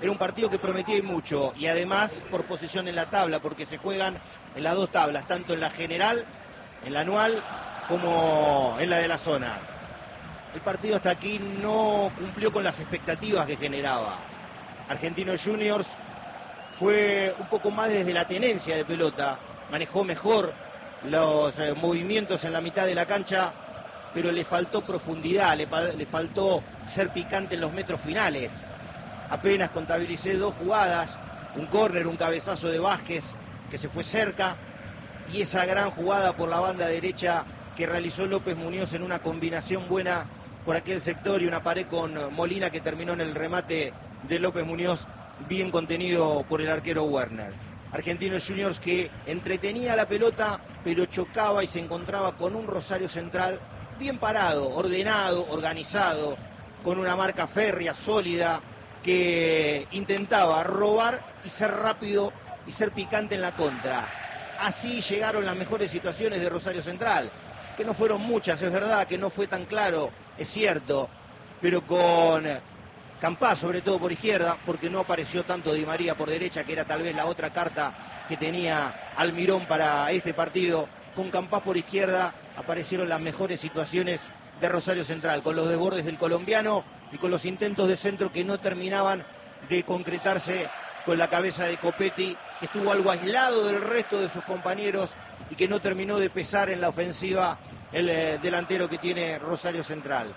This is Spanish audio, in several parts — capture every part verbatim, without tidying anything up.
era un partido que prometía y mucho, y además por posición en la tabla, porque se juegan en las dos tablas, tanto en la general, en la anual, como en la de la zona. El partido hasta aquí no cumplió con las expectativas que generaba. Argentinos Juniors fue un poco más desde la tenencia de pelota, manejó mejor los eh, movimientos en la mitad de la cancha, pero le faltó profundidad, le, le faltó ser picante en los metros finales. Apenas contabilicé dos jugadas, un córner, un cabezazo de Vázquez que se fue cerca, y esa gran jugada por la banda derecha que realizó López Muñoz en una combinación buena por aquel sector y una pared con Molina que terminó en el remate de López Muñoz, bien contenido por el arquero Werner. Argentinos Juniors que entretenía la pelota, pero chocaba y se encontraba con un Rosario Central bien parado, ordenado, organizado, con una marca férrea, sólida, que intentaba robar y ser rápido y ser picante en la contra. Así llegaron las mejores situaciones de Rosario Central, que no fueron muchas, es verdad, que no fue tan claro, es cierto, pero con Campás, sobre todo por izquierda, porque no apareció tanto Di María por derecha, que era tal vez la otra carta que tenía Almirón para este partido. Con Campás por izquierda aparecieron las mejores situaciones de Rosario Central, con los desbordes del colombiano y con los intentos de centro que no terminaban de concretarse con la cabeza de Copetti, que estuvo algo aislado del resto de sus compañeros y que no terminó de pesar en la ofensiva el eh, delantero que tiene Rosario Central.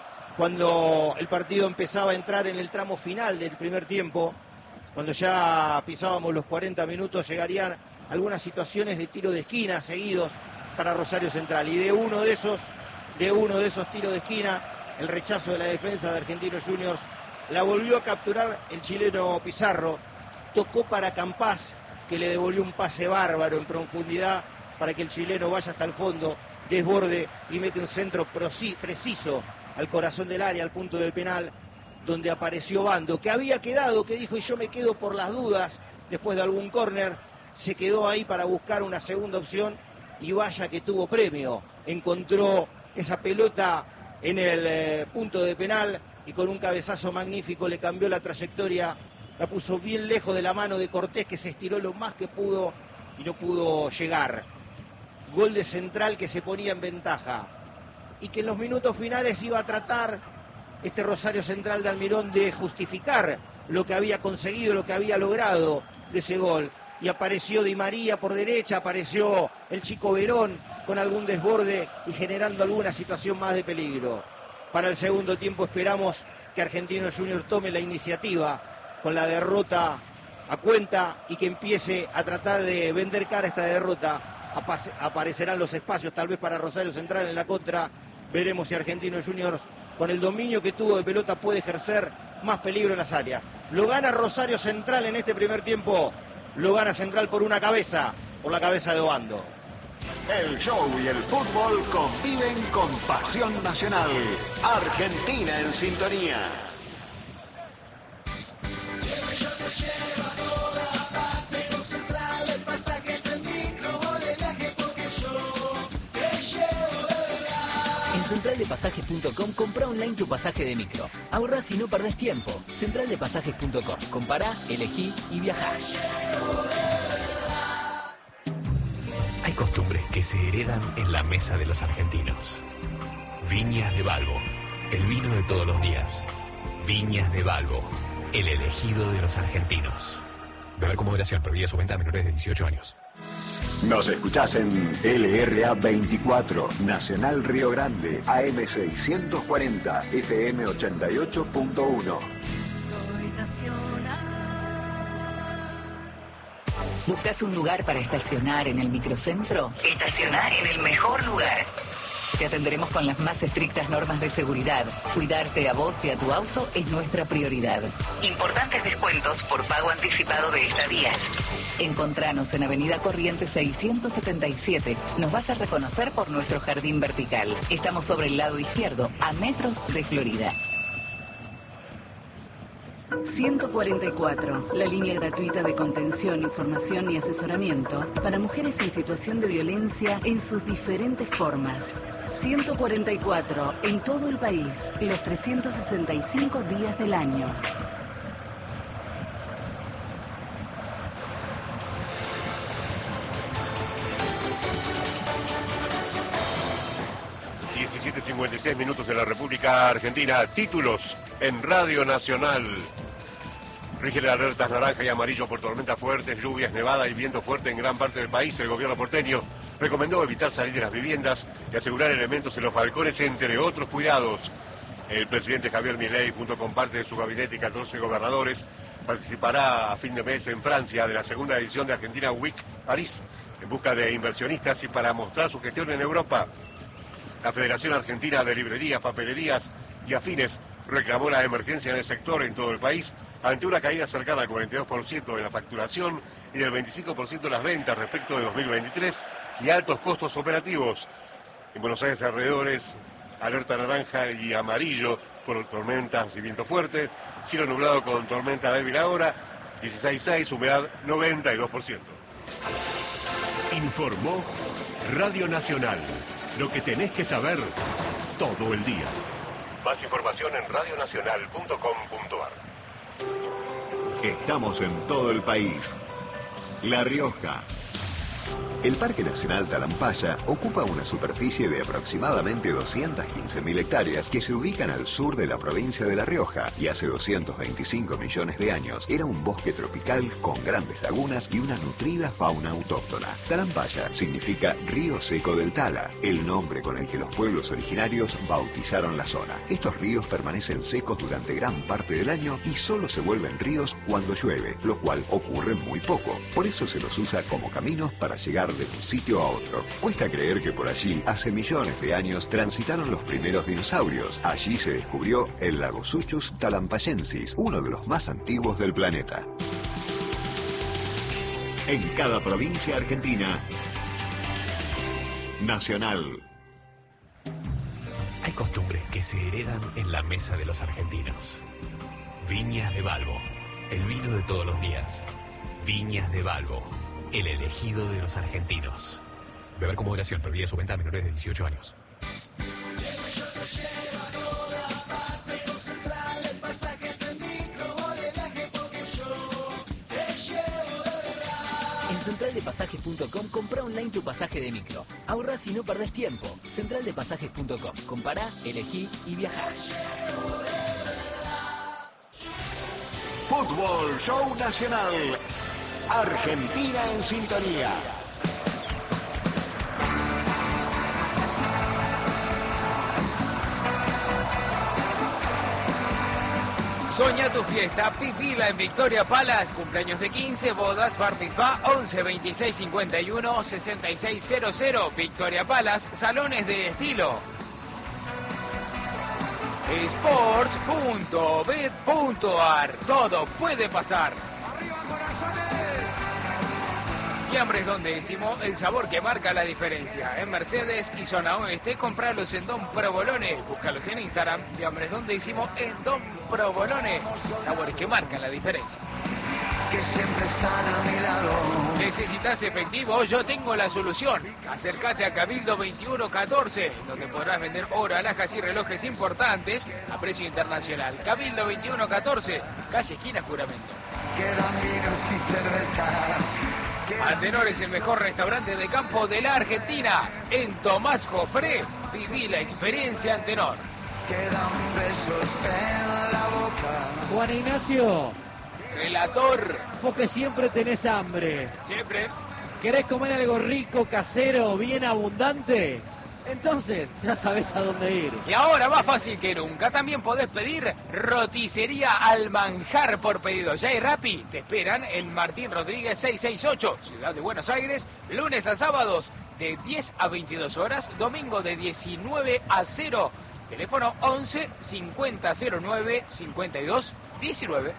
Cuando el partido empezaba a entrar en el tramo final del primer tiempo, cuando ya pisábamos los cuarenta minutos, llegarían algunas situaciones de tiro de esquina seguidos para Rosario Central, y de uno de esos, de uno de esos tiros de esquina, el rechazo de la defensa de Argentinos Juniors, la volvió a capturar el chileno Pizarro, tocó para Campás, que le devolvió un pase bárbaro en profundidad para que el chileno vaya hasta el fondo, desborde y mete un centro preciso al corazón del área, al punto del penal, donde apareció Bando, que había quedado, que dijo, y yo me quedo por las dudas, después de algún córner, se quedó ahí para buscar una segunda opción, y vaya que tuvo premio, encontró esa pelota en el eh, punto de penal, y con un cabezazo magnífico le cambió la trayectoria, la puso bien lejos de la mano de Cortés, que se estiró lo más que pudo, y no pudo llegar. Gol de Central que se ponía en ventaja, y que en los minutos finales iba a tratar este Rosario Central de Almirón de justificar lo que había conseguido, lo que había logrado de ese gol. Y apareció Di María por derecha, apareció el chico Verón con algún desborde y generando alguna situación más de peligro. Para el segundo tiempo esperamos que Argentinos Juniors tome la iniciativa con la derrota a cuenta y que empiece a tratar de vender cara a esta derrota. Aparecerán los espacios tal vez para Rosario Central en la contra. Veremos si Argentinos Juniors, con el dominio que tuvo de pelota, puede ejercer más peligro en las áreas. Lo gana Rosario Central en este primer tiempo. Lo gana Central por una cabeza, por la cabeza de Obando. El show y el fútbol conviven con pasión nacional. Argentina en sintonía. Siempre yo te llevo a toda parte con Central, el pasaje es el micro de viaje porque yo te llevo de verdad. En central de pasajes punto com compra online tu pasaje de micro. Ahorrás y no perdés tiempo. central de pasajes punto com. Compará, elegí y viajá. Hay costumbres que se heredan en la mesa de los argentinos. Viñas de Balbo, el vino de todos los días. Viñas de Balbo, el elegido de los argentinos. Beber con moderación, prohibida su venta a menores de dieciocho años. Nos escuchás en L R A veinticuatro, Nacional Río Grande, A M seiscientos cuarenta, F M ochenta y ocho punto uno. Soy nacional. ¿Buscas un lugar para estacionar en el microcentro? Estacionar en el mejor lugar. Te atenderemos con las más estrictas normas de seguridad. Cuidarte a vos y a tu auto es nuestra prioridad. Importantes descuentos por pago anticipado de estadías. Encontranos en Avenida Corrientes seiscientos setenta y siete. Nos vas a reconocer por nuestro jardín vertical. Estamos sobre el lado izquierdo, a metros de Florida. ciento cuarenta y cuatro, la línea gratuita de contención, información y asesoramiento para mujeres en situación de violencia en sus diferentes formas. ciento cuarenta y cuatro, en todo el país, los trescientos sesenta y cinco días del año. diecisiete cincuenta y seis minutos en la República Argentina. Títulos en Radio Nacional. Rigen alertas naranja y amarillo por tormentas fuertes, lluvias, nevada y viento fuerte en gran parte del país. El gobierno porteño recomendó evitar salir de las viviendas y asegurar elementos en los balcones, entre otros cuidados. El presidente Javier Milei, junto con parte de su gabinete y catorce gobernadores, participará a fin de mes en Francia de la segunda edición de Argentina Week París, en busca de inversionistas y para mostrar su gestión en Europa. La Federación Argentina de Librerías, Papelerías y Afines reclamó la emergencia en el sector en todo el país ante una caída cercana al cuarenta y dos por ciento de la facturación y del veinticinco por ciento de las ventas respecto de dos mil veintitrés y altos costos operativos. En Buenos Aires alrededores, alerta naranja y amarillo por tormentas y viento fuerte, cielo nublado con tormenta débil ahora, dieciséis punto seis, humedad noventa y dos por ciento. Informó Radio Nacional. Lo que tenés que saber todo el día. Más información en radio nacional punto com punto a r. Estamos en todo el país. La Rioja. El Parque Nacional Talampaya ocupa una superficie de aproximadamente doscientas quince mil hectáreas que se ubican al sur de la provincia de La Rioja y hace doscientos veinticinco millones de años era un bosque tropical con grandes lagunas y una nutrida fauna autóctona. Talampaya significa río seco del Tala, el nombre con el que los pueblos originarios bautizaron la zona. Estos ríos permanecen secos durante gran parte del año y solo se vuelven ríos cuando llueve, lo cual ocurre muy poco. Por eso se los usa como caminos para llegar de un sitio a otro. Cuesta creer que por allí, hace millones de años, transitaron los primeros dinosaurios. Allí se descubrió el Lagosuchus talampayensis, uno de los más antiguos del planeta. En cada provincia argentina, Nacional. Hay costumbres que se heredan en la mesa de los argentinos. Viñas de Balbo, el vino de todos los días. Viñas de Balbo, el elegido de los argentinos. Beber con moderación, prohibida su venta a menores de dieciocho años. Siempre yo te llevo a toda parte, con Central en pasajes en micro o de viaje, porque yo te llevo de verdad. En central de pasajes punto com compra online tu pasaje de micro. Ahorrás y no perdés tiempo. central de pasajes punto com. Compará, elegí y viajá. Fútbol Show Nacional. Argentina en sintonía. Soñá tu fiesta, vivila en Victoria Palace, cumpleaños de quince, bodas, bar mitzvah, once veintiséis cincuenta y uno sesenta y seis cero cero, Victoria Palace, salones de estilo. sport punto bet punto a r, todo puede pasar. Fiambres Don Décimo, el sabor que marca la diferencia. En Mercedes y zona oeste, compralos en Don Provolone. Búscalos en Instagram, Fiambres Don Décimo en Don Provolone. Sabores que marcan la diferencia. Que siempre están a mi lado. ¿Necesitas efectivo? Yo tengo la solución. Acércate a Cabildo veintiuno catorce, donde podrás vender oro, alhajas y relojes importantes a precio internacional. Cabildo veintiuno catorce, casi esquina Juramento. Quedan vinos y cerveza. Antenor es el mejor restaurante de campo de la Argentina. En Tomás Jofré, viví la experiencia Antenor. Quedan besos en la boca. Juan Ignacio, Relator, vos que siempre tenés hambre. siempre. ¿Querés comer algo rico, casero, bien abundante? Entonces, ya sabés a dónde ir. Y ahora más fácil que nunca, también podés pedir roticería al manjar por pedido. Ya hay Rappi, te esperan en Martín Rodríguez seiscientos sesenta y ocho, Ciudad de Buenos Aires, lunes a sábados de diez a veintidós horas, domingo de diecinueve a cero. Teléfono once cincuenta cero nueve cincuenta y dos diecinueve.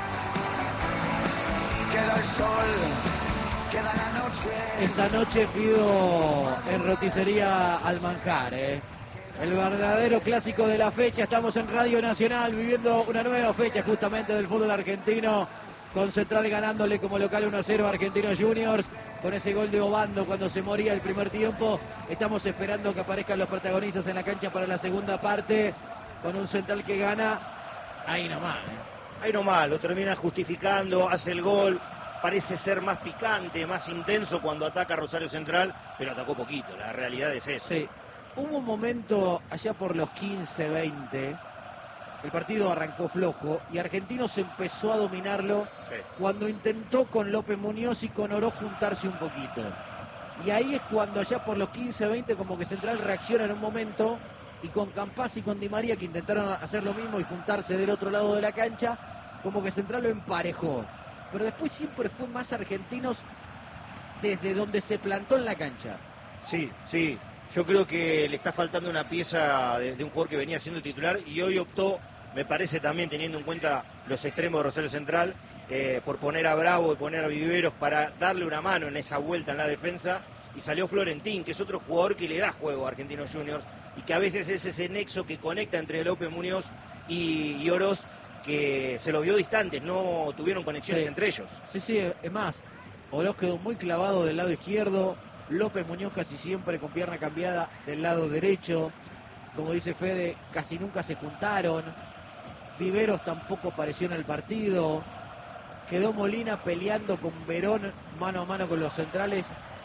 Queda el sol, queda la noche. Esta noche pido en roticería al manjar, ¿eh? El verdadero clásico de la fecha. Estamos en Radio Nacional viviendo una nueva fecha justamente del fútbol argentino, con Central ganándole como local uno a cero a Argentinos Juniors, con ese gol de Obando cuando se moría el primer tiempo. Estamos esperando que aparezcan los protagonistas en la cancha para la segunda parte, con un Central que gana ahí nomás, ¿eh? Ahí nomás, lo termina justificando, hace el gol. Parece ser más picante, más intenso cuando ataca Rosario Central, pero atacó poquito, la realidad es eso. Sí. hubo un momento allá por los quince, veinte, el partido arrancó flojo y Argentinos empezó a dominarlo Sí. cuando intentó con López Muñoz y con Oroz juntarse un poquito. Y ahí es cuando allá por los quince, veinte como que Central reacciona en un momento y con Campás y con Di María que intentaron hacer lo mismo y juntarse del otro lado de la cancha, como que Central lo emparejó. Pero después siempre fue más Argentinos desde donde se plantó en la cancha. Sí, sí. Yo creo que le está faltando una pieza de, de un jugador que venía siendo titular y hoy optó, me parece también teniendo en cuenta los extremos de Rosario Central, eh, por poner a Bravo y poner a Viveros para darle una mano en esa vuelta en la defensa. Y salió Florentín, que es otro jugador que le da juego a Argentinos Juniors y que a veces es ese nexo que conecta entre López Muñoz y, y Oroz, que se los vio distantes, no tuvieron conexiones Sí. entre ellos. Sí, sí, es más, Oroz quedó muy clavado del lado izquierdo, López Muñoz casi siempre con pierna cambiada del lado derecho, como dice Fede, casi nunca se juntaron, Viveros tampoco apareció en el partido, quedó Molina peleando con Verón mano a mano con los centrales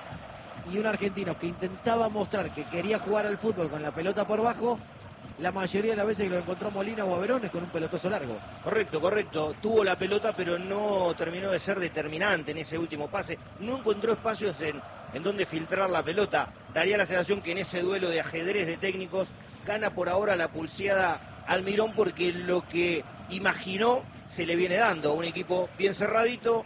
y un argentino que intentaba mostrar que quería jugar al fútbol con la pelota por bajo, la mayoría de las veces que lo encontró Molina o a Verón es con un pelotazo largo. Correcto, correcto. Tuvo la pelota, pero no terminó de ser determinante en ese último pase. No encontró espacios en, en donde filtrar la pelota. Daría la sensación que en ese duelo de ajedrez de técnicos gana por ahora la pulseada Almirón, porque lo que imaginó se le viene dando. Un equipo bien cerradito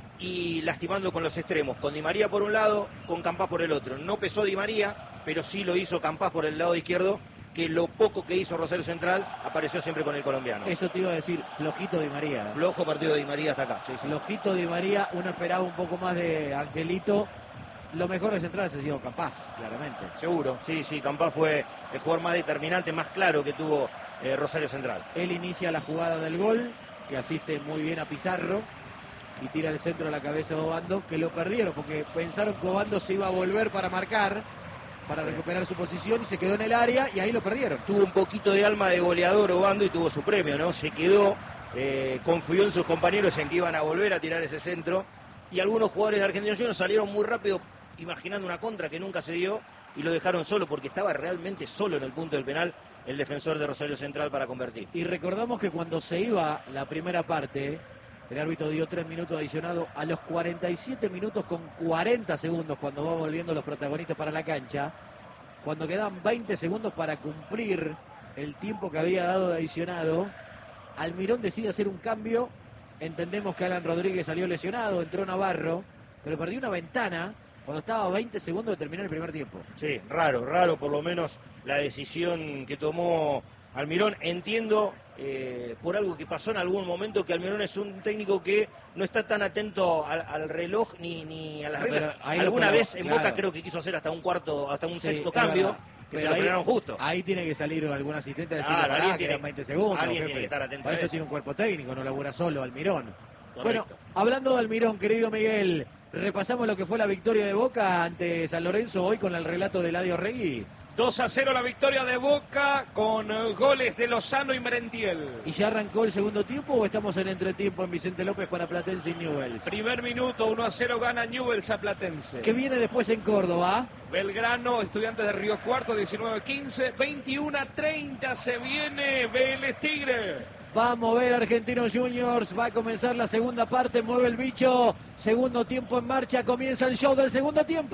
y lastimando con los extremos. Con Di María por un lado, con Campás por el otro. No pesó Di María, pero sí lo hizo Campás por el lado izquierdo, que lo poco que hizo Rosario Central apareció siempre con el colombiano. Eso te iba a decir, flojito Di María. ¿eh? Flojo partido de Di María hasta acá. Sí, sí. Flojito Di María, uno esperaba un poco más de Angelito. Lo mejor de Central ha sido Campás, claramente. Seguro, sí, sí, Campás fue el jugador más determinante, más claro que tuvo eh, Rosario Central. Él inicia la jugada del gol, que asiste muy bien a Pizarro y tira el centro a la cabeza de Obando, que lo perdieron porque pensaron que Obando se iba a volver para marcar, para recuperar su posición y se quedó en el área y ahí lo perdieron. Tuvo un poquito de alma de goleador Obando y tuvo su premio, ¿no? Se quedó, eh, confió en sus compañeros en que iban a volver a tirar ese centro y algunos jugadores de Argentinos Juniors salieron muy rápido imaginando una contra que nunca se dio y lo dejaron solo porque estaba realmente solo en el punto del penal el defensor de Rosario Central para convertir. Y recordamos que cuando se iba la primera parte, el árbitro dio tres minutos adicionados a los cuarenta y siete minutos con cuarenta segundos cuando van volviendo los protagonistas para la cancha, cuando quedan veinte segundos para cumplir el tiempo que había dado de adicionado, Almirón decide hacer un cambio. Entendemos que Alan Rodríguez salió lesionado, entró Navarro, pero perdió una ventana cuando estaba a veinte segundos de terminar el primer tiempo. Sí, raro, raro por lo menos la decisión que tomó Almirón. Entiendo eh, por algo que pasó en algún momento que Almirón es un técnico que no está tan atento al, al reloj ni, ni a las No, reglas. pero ahí lo Alguna probó, vez en claro. Boca creo que quiso hacer hasta un cuarto, hasta un Sí, sexto es cambio, verdad. que Pero se lo ahí- frenaron justo. Ahí tiene que salir algún asistente a decirle, Claro, pará, alguien que tiene- eran veinte segundos. alguien jefe. tiene que estar atento Para a eso eso. tiene un cuerpo técnico, no labura solo Almirón. Correcto. Bueno, hablando de Almirón, querido Miguel, repasamos lo que fue la victoria de Boca ante San Lorenzo hoy con el relato de Eladio Regui. dos a cero la victoria de Boca con eh, goles de Lozano y Merentiel. ¿Y ya arrancó el segundo tiempo o estamos en entretiempo en Vicente López para Platense y Newell's? Primer minuto, uno a cero gana Newell's a Platense. ¿Qué viene después en Córdoba? Belgrano, Estudiantes de Río Cuarto, diecinueve quince, veintiuno a treinta se viene Vélez Tigre. Va a mover Argentinos Juniors, va a comenzar la segunda parte, mueve el bicho, segundo tiempo en marcha, comienza el show del segundo tiempo.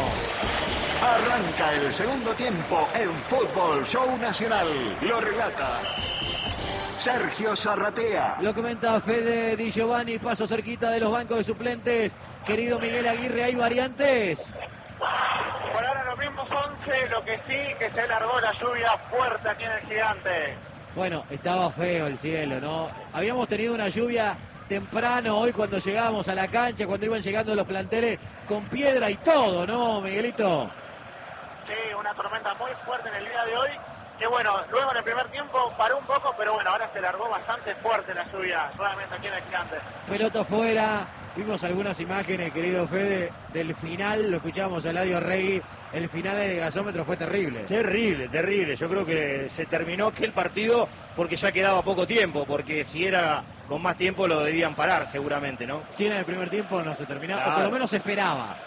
Arranca el segundo tiempo en Fútbol Show Nacional. Lo relata Sergio Zarratea. Lo comenta Fede Di Giovanni, paso cerquita de los bancos de suplentes. Querido Miguel Aguirre, ¿hay variantes? Por ahora los mismos once, lo que sí, que se largó la lluvia fuerte aquí en el Gigante. Bueno, estaba feo el cielo, ¿no? Habíamos tenido una lluvia temprano hoy cuando llegábamos a la cancha, cuando iban llegando los planteles con piedra y todo, ¿no, Miguelito? Sí, una tormenta muy fuerte en el día de hoy. Que bueno, luego en el primer tiempo paró un poco, pero bueno, ahora se largó bastante fuerte la lluvia, nuevamente aquí en el Gigante. Pelota afuera, vimos algunas imágenes, querido Fede, del final, lo escuchamos a Eladio Regui, el final del gasómetro fue terrible. Terrible, terrible. Yo creo que se terminó aquel partido porque ya quedaba poco tiempo, porque si era con más tiempo lo debían parar seguramente, ¿no? Si era en el primer tiempo no se terminaba, Claro. o por lo menos se esperaba.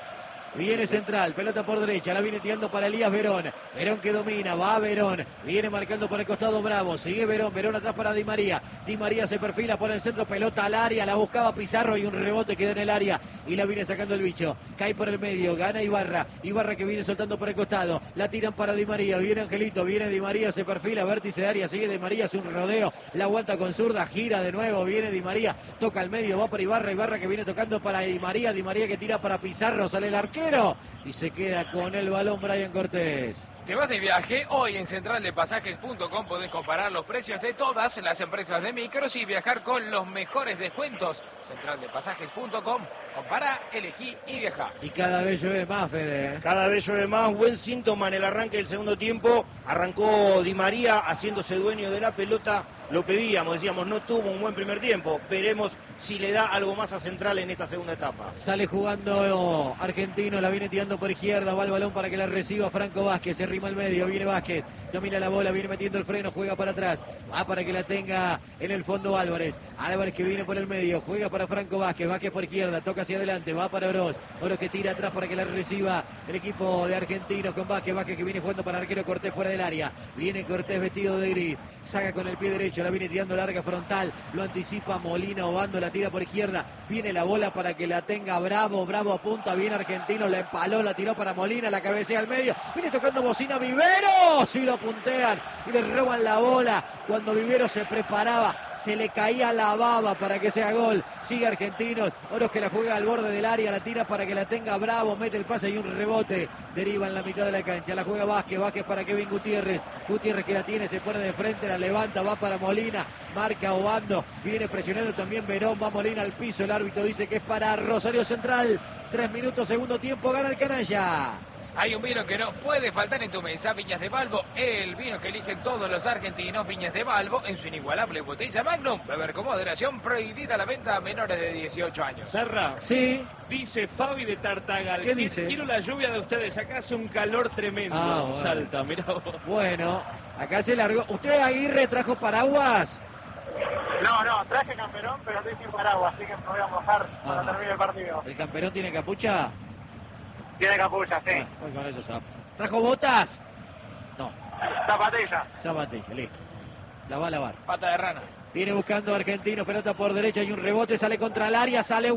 Viene Central, pelota por derecha, la viene tirando para Elías Verón. Verón que domina, va Verón. Viene marcando por el costado Bravo. Sigue Verón, Verón atrás para Di María. Di María se perfila por el centro, pelota al área, la buscaba Pizarro y un rebote queda en el área. Y la viene sacando el bicho. Cae por el medio, gana Ibarra. Ibarra que viene soltando por el costado. La tiran para Di María, viene Angelito, viene Di María, se perfila, vértice de área, sigue Di María, hace un rodeo. La aguanta con zurda, gira de nuevo, viene Di María, toca al medio, va para Ibarra. Ibarra que viene tocando para Di María. Di María que tira para Pizarro, sale el arquero. Y se queda con el balón Brian Cortés. ¿Te vas de viaje? Hoy en central de pasajes punto com podés comparar los precios de todas las empresas de micros y viajar con los mejores descuentos. central de pasajes punto com. Compara, elegí y viaja. Y cada vez llueve más, Fede. Cada vez llueve más, buen síntoma en el arranque del segundo tiempo. Arrancó Di María haciéndose dueño de la pelota. Lo pedíamos, decíamos, no tuvo un buen primer tiempo. Veremos si le da algo más a Central en esta segunda etapa. Sale jugando Argentino, la viene tirando por izquierda, va el balón para que la reciba Franco Vázquez, se arrima al medio, viene Vázquez, domina la bola, viene metiendo el freno, juega para atrás, va para que la tenga en el fondo Álvarez. Álvarez que viene por el medio, juega para Franco Vázquez, Vázquez por izquierda, toca hacia adelante, va para Oroz, Oroz que tira atrás para que la reciba el equipo de Argentinos con Vázquez, Vázquez que viene jugando para el arquero Cortés fuera del área, viene Cortés vestido de gris, saca con el pie derecho, la viene tirando larga frontal, lo anticipa Molina, Obando, la tira por izquierda, viene la bola para que la tenga Bravo, Bravo apunta, bien Argentino, la empaló, la tiró para Molina, la cabecea al medio, viene tocando bocina Vivero, sí lo puntean y le roban la bola, cuando Vivero se preparaba, se le caía la baba para que sea gol, sigue Argentinos, Oroz que la juega al borde del área, la tira para que la tenga Bravo, mete el pase y un rebote, deriva en la mitad de la cancha, la juega Vázquez, Vázquez para Kevin Gutiérrez, Gutiérrez que la tiene, se pone de frente, la levanta, va para Molina, marca Obando, viene presionando también Verón, va Molina al piso, el árbitro dice que es para Rosario Central, tres minutos, segundo tiempo, gana el canalla. Hay un vino que no puede faltar en tu mesa, Viñas de Balbo, el vino que eligen todos los argentinos, Viñas de Balbo, en su inigualable botella Magnum. Beber con moderación, prohibida la venta a menores de dieciocho años. Serra. Sí. Dice Fabi de Tartagal. ¿Qué dice? Quiero la lluvia de ustedes, acá hace un calor tremendo. Ah, bueno. Salta, mirá vos. Bueno, acá se largó. ¿Usted, Aguirre, trajo paraguas? No, no, traje camperón, pero estoy sin paraguas, así que me voy a mojar cuando Ajá. termine el partido. ¿El camperón tiene capucha? Tiene capucha, sí. Ah, voy con eso, zafo. ¿Trajo botas? No, Zapatilla. zapatilla, listo. La va a lavar. Pata de rana. Viene buscando Argentino, pelota por derecha y un rebote, sale contra el área, sale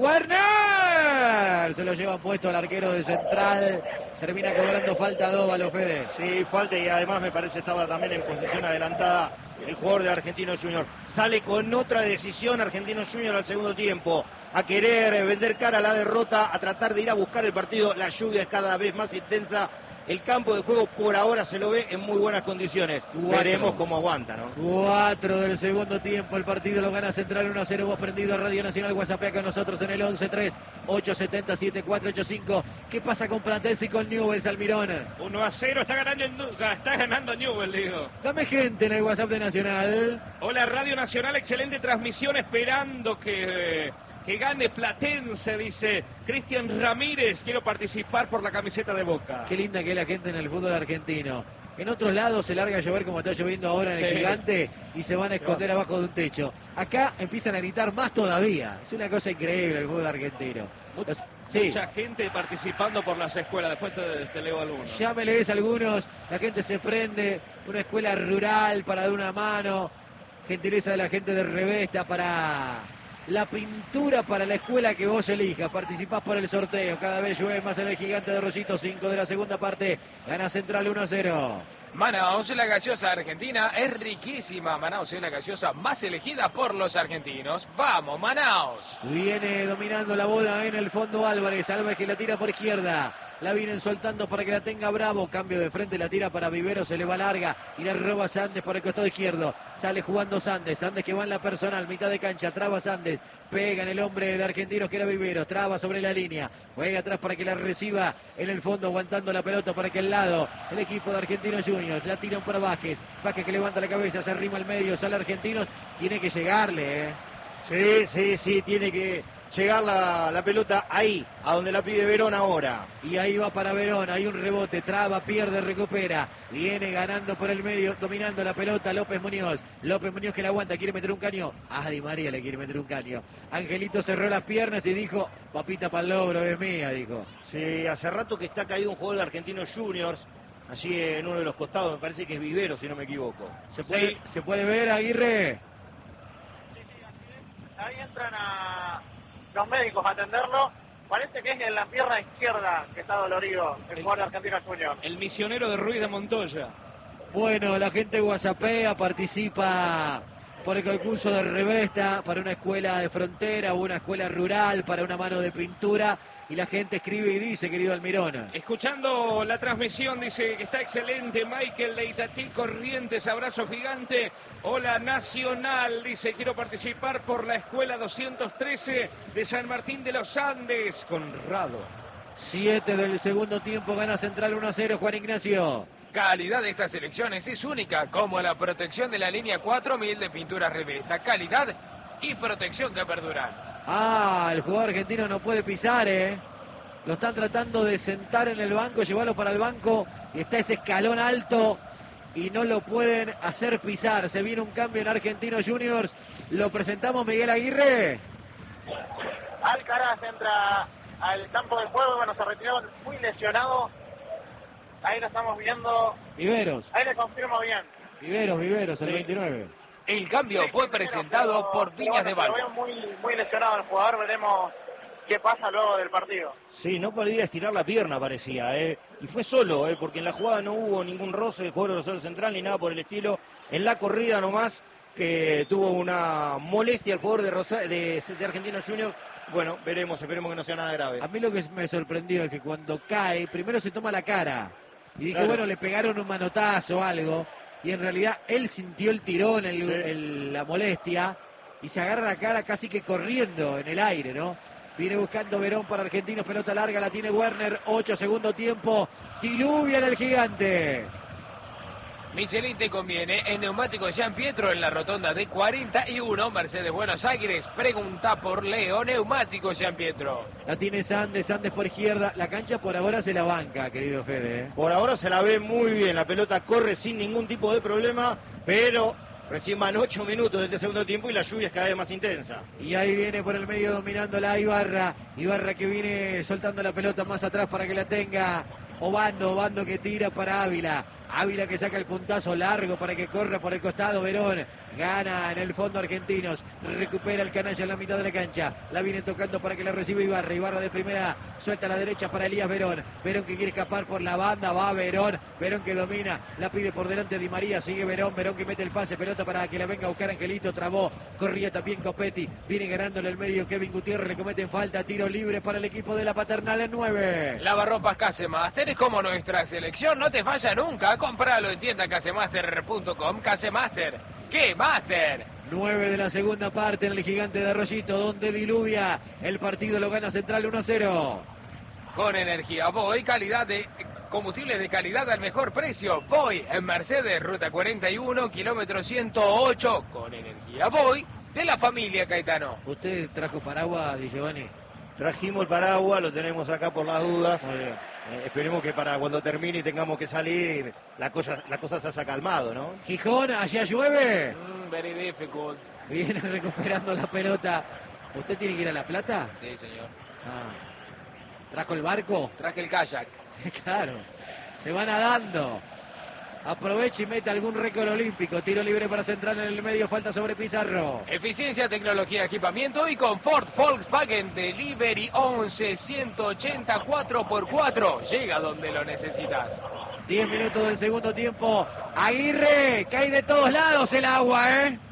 Werner. Se lo lleva puesto el arquero de Central. Termina cobrando falta Dóvalo, Fede. Sí, falta y además me parece estaba también en posición adelantada el jugador de Argentino Junior. Sale con otra decisión Argentino Junior al segundo tiempo. A querer vender cara a la derrota, a tratar de ir a buscar el partido. La lluvia es cada vez más intensa. El campo de juego por ahora se lo ve en muy buenas condiciones. Cuatro. Veremos cómo aguanta, ¿no? Cuatro del segundo tiempo, el partido lo gana Central uno a cero. Vos prendido a Radio Nacional, WhatsApp con nosotros en el once tres ocho siete cero siete cuatro ocho cinco. ¿Qué pasa con Platense y con Newell's, Almirón? uno a cero, está ganando, en- está ganando Newell, digo. Dame gente en el WhatsApp de Nacional. Hola Radio Nacional, excelente transmisión, esperando que, que gane Platense, dice Cristian Ramírez. Quiero participar por la camiseta de Boca. Qué linda que es la gente en el fútbol argentino. En otros lados se larga a llover como está lloviendo ahora en el Sí. Gigante y se van a esconder abajo de un techo. Acá empiezan a gritar más todavía. Es una cosa increíble el fútbol argentino. Los- sí, Mucha gente participando por las escuelas, después te, te leo algunos. ya me lees algunos, la gente se prende, una escuela rural para dar una mano, gentileza de la gente de Revesta para la pintura para la escuela que vos elijas, participás por el sorteo, cada vez llueve más en el Gigante de Rosito, cinco de la segunda parte, gana Central uno a cero. Manaos, la gaseosa argentina, es riquísima. Manaos es la gaseosa más elegida por los argentinos. ¡Vamos, Manaos! Viene dominando la bola en el fondo Álvarez, Álvarez que la tira por izquierda. La vienen soltando para que la tenga Bravo. Cambio de frente, la tira para Vivero, se le va larga. Y la roba Sandes por el costado izquierdo. Sale jugando Sandes. Sandes que va en la personal, mitad de cancha. Traba Sandes. Pega en el hombre de Argentinos que era Vivero. Traba sobre la línea. Juega atrás para que la reciba en el fondo, aguantando la pelota para que el lado. El equipo de Argentinos Juniors. La tiran para Vázquez. Vázquez que levanta la cabeza, se arrima al medio. Sale Argentinos. Tiene que llegarle, ¿eh? Sí, sí, sí, tiene que llegar la, la pelota ahí, a donde la pide Verón ahora. Y ahí va para Verón, hay un rebote, traba, pierde, recupera. Viene ganando por el medio, dominando la pelota López Muñoz. López Muñoz que la aguanta, quiere meter un caño. Ah, Di María le quiere meter un caño. Angelito cerró las piernas y dijo, papita para el logro es mía, dijo. Sí, hace rato que está caído un jugador de Argentinos Juniors, allí en uno de los costados, me parece que es Vivero, si no me equivoco. ¿Se puede, sí. ¿se puede ver, Aguirre? Ahí entran a los médicos a atenderlo. Parece que es en la pierna izquierda que está dolorido el, el jugador de Argentinos Juniors. El misionero de Ruiz de Montoya. Bueno, la gente guasapea, participa por el concurso de revesta para una escuela de frontera o una escuela rural, para una mano de pintura. Y la gente escribe y dice, querido Almirón. Escuchando la transmisión, dice que está excelente. Michael Leitatí Corrientes, abrazo gigante. Hola Nacional, dice, quiero participar por la escuela doscientos trece de San Martín de los Andes. Conrado. Siete del segundo tiempo, gana Central uno a cero, Juan Ignacio. Calidad de estas elecciones es única, como la protección de la línea cuatro mil de pintura revesta. Calidad y protección que perduran. Ah, el jugador argentino no puede pisar, ¿eh? Lo están tratando de sentar en el banco, llevarlo para el banco. Y está ese escalón alto y no lo pueden hacer pisar. Se viene un cambio en Argentinos Juniors. Lo presentamos, Miguel Aguirre. Alcaraz entra al campo de juego. Bueno, se retiró muy lesionado. Ahí lo estamos viendo. Viveros. Ahí le confirmo bien. Viveros, Viveros, el sí. veintinueve. El cambio fue presentado por Viñas de Balbo. Lo veo muy, muy lesionado el jugador, veremos qué pasa luego del partido. Sí, no podía estirar la pierna parecía, ¿eh? Y fue solo, ¿eh? Porque en la jugada no hubo ningún roce del jugador de Rosario Central ni nada por el estilo. En la corrida nomás que tuvo una molestia el jugador de, Rosa, de, de Argentinos Juniors. Bueno, veremos, esperemos que no sea nada grave. A mí lo que me sorprendió es que cuando cae, primero se toma la cara. Y dije, claro. bueno, le pegaron un manotazo o algo. Y en realidad él sintió el tirón, el, sí. el, la molestia, y se agarra la cara casi que corriendo en el aire, ¿no? Viene buscando Verón para Argentinos, pelota larga, la tiene Werner, ocho segundo tiempo, diluvia en el Gigante. Michelin te conviene, en neumático Jean Pietro en la rotonda de cuarenta y uno, Mercedes Buenos Aires, pregunta por Leo, neumático Jean Pietro. La tiene Sandes, Sandes por izquierda, la cancha por ahora se la banca, querido Fede. ¿eh? Por ahora se la ve muy bien, la pelota corre sin ningún tipo de problema, pero recién van ocho minutos de este segundo tiempo y la lluvia es cada vez más intensa. Y ahí viene por el medio dominando la Ibarra, Ibarra que viene soltando la pelota más atrás para que la tenga Obando, Obando que tira para Ávila. Ávila que saca el puntazo largo para que corra por el costado. Verón gana en el fondo Argentinos. Recupera el canalla en la mitad de la cancha. La viene tocando para que la reciba Ibarra. Ibarra de primera suelta a la derecha para Elías Verón. Verón que quiere escapar por la banda. Va Verón. Verón que domina. La pide por delante Di María. Sigue Verón. Verón que mete el pase. Pelota para que la venga a buscar Angelito. Trabó. Corría también Copetti. Viene ganando en el medio Kevin Gutiérrez. Le cometen falta. Tiro libre para el equipo de la Paternal en nueve. Lavarropas Casemaster es como nuestra selección. No te falla nunca. Compralo en tienda casemaster punto com. Casemaster. ¿Qué Master? nueve de la segunda parte en el Gigante de Arroyito, donde diluvia. El partido lo gana Central uno a cero. Con energía Voy, calidad de combustibles de calidad al mejor precio. Voy en Mercedes, ruta cuarenta y uno, kilómetro ciento ocho. Con energía Voy de la familia Caetano. ¿Usted trajo paraguas, Di Giovanni? Trajimos el paraguas, lo tenemos acá por las dudas. Muy bien. Eh, esperemos que para cuando termine y tengamos que salir, la cosa, la cosa se haya calmado, ¿no? Gijón, allá llueve. Mm, very difficult. Viene recuperando la pelota. ¿Usted tiene que ir a La Plata? Sí, señor. Ah. ¿Trajo el barco? Traje el kayak. Sí, claro. Se va nadando. Aprovecha y mete algún récord olímpico. Tiro libre para Central en el medio. Falta sobre Pizarro. Eficiencia, tecnología, equipamiento y confort. Volkswagen Delivery once ciento ochenta cuatro por cuatro. Llega donde lo necesitas. diez minutos del segundo tiempo. Aguirre, cae de todos lados el agua, ¿eh?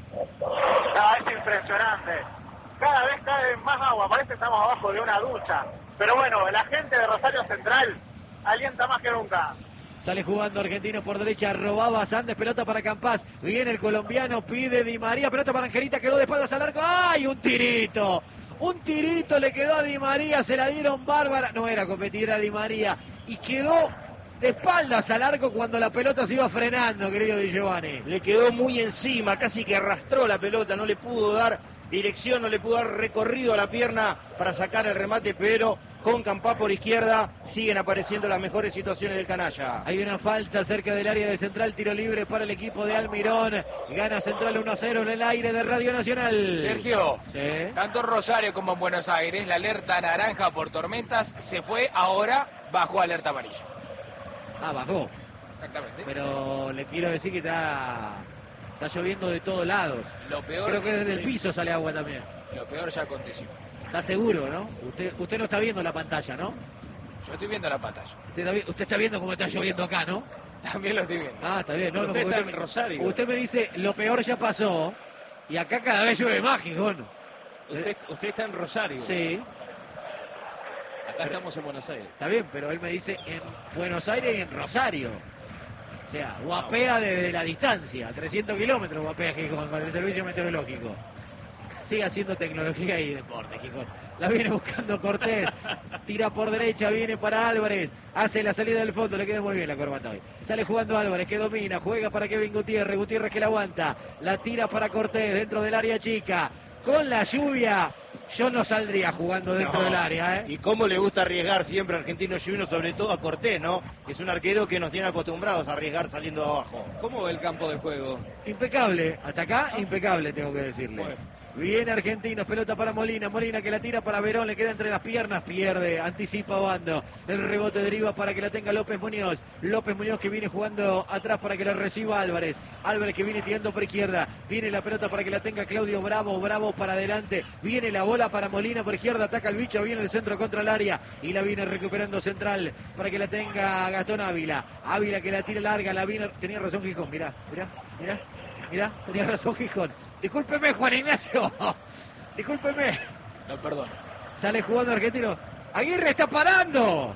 No, es impresionante. Cada vez cae más agua. Parece que estamos abajo de una ducha. Pero bueno, la gente de Rosario Central alienta más que nunca. Sale jugando Argentino por derecha, robaba Sandes, pelota para Campás. Viene el colombiano, pide Di María, pelota para Angelita, quedó de espaldas al arco. ¡Ay, un tirito! Un tirito le quedó a Di María, se la dieron bárbara. No era competir, era Di María. Y quedó de espaldas al arco cuando la pelota se iba frenando, querido Di Giovanni. Le quedó muy encima, casi que arrastró la pelota, no le pudo dar dirección, no le pudo dar recorrido a la pierna para sacar el remate, pero con Campá por izquierda siguen apareciendo las mejores situaciones del canalla. Hay una falta cerca del área de Central, tiro libre para el equipo de Almirón. Gana Central uno a cero en el aire de Radio Nacional. Sergio, ¿sí? Tanto en Rosario como en Buenos Aires, la alerta naranja por tormentas se fue, ahora bajo alerta amarilla. Ah, bajó. Exactamente. Pero le quiero decir que está, está lloviendo de todos lados. Lo peor, Creo que desde el piso sale agua también. Lo peor ya aconteció. Está seguro, ¿no? Usted, usted no está viendo la pantalla, ¿no? Yo estoy viendo la pantalla. Usted está, vi- usted está viendo cómo está lloviendo acá, ¿no? También lo estoy viendo. Ah, está bien. No, no, Usted porque está usted, en Rosario. usted me dice, lo peor ya pasó. Y acá cada vez llueve más, Gijón. Usted, usted está en Rosario. Sí, Acá estamos en Buenos Aires. está bien, pero él me dice en Buenos Aires y en Rosario. O sea, guapea desde la distancia. trescientos kilómetros guapea Gijón con el servicio meteorológico. Sigue haciendo tecnología y deporte, Gijón. La viene buscando Cortés. Tira por derecha, viene para Álvarez. Hace la salida del fondo, le queda muy bien la corbata hoy. Sale jugando Álvarez, que domina. Juega para Kevin Gutiérrez. Gutiérrez que la aguanta. La tira para Cortés dentro del área chica. Con la lluvia, yo no saldría jugando dentro No. del área, ¿eh? Y cómo le gusta arriesgar siempre a Argentino Juniors, sobre todo a Cortés, ¿no? Es un arquero que nos tiene acostumbrados a arriesgar saliendo de abajo. ¿Cómo ve el campo de juego? Impecable, hasta acá impecable tengo que decirle. Bueno. Viene Argentinos, pelota para Molina, Molina que la tira para Verón, le queda entre las piernas, pierde, anticipa Obando, el rebote deriva para que la tenga López Muñoz, López Muñoz que viene jugando atrás para que la reciba Álvarez, Álvarez que viene tirando por izquierda, viene la pelota para que la tenga Claudio Bravo, Bravo para adelante, viene la bola para Molina por izquierda, ataca el bicho, viene el centro contra el área y la viene recuperando Central para que la tenga Gastón Ávila, Ávila que la tira larga, la viene, tenía razón Gijón, mirá, mirá, mirá, mirá, tenía razón Gijón. Discúlpeme, Juan Ignacio. Discúlpeme. No, perdón. Sale jugando Argentino. Aguirre está parando.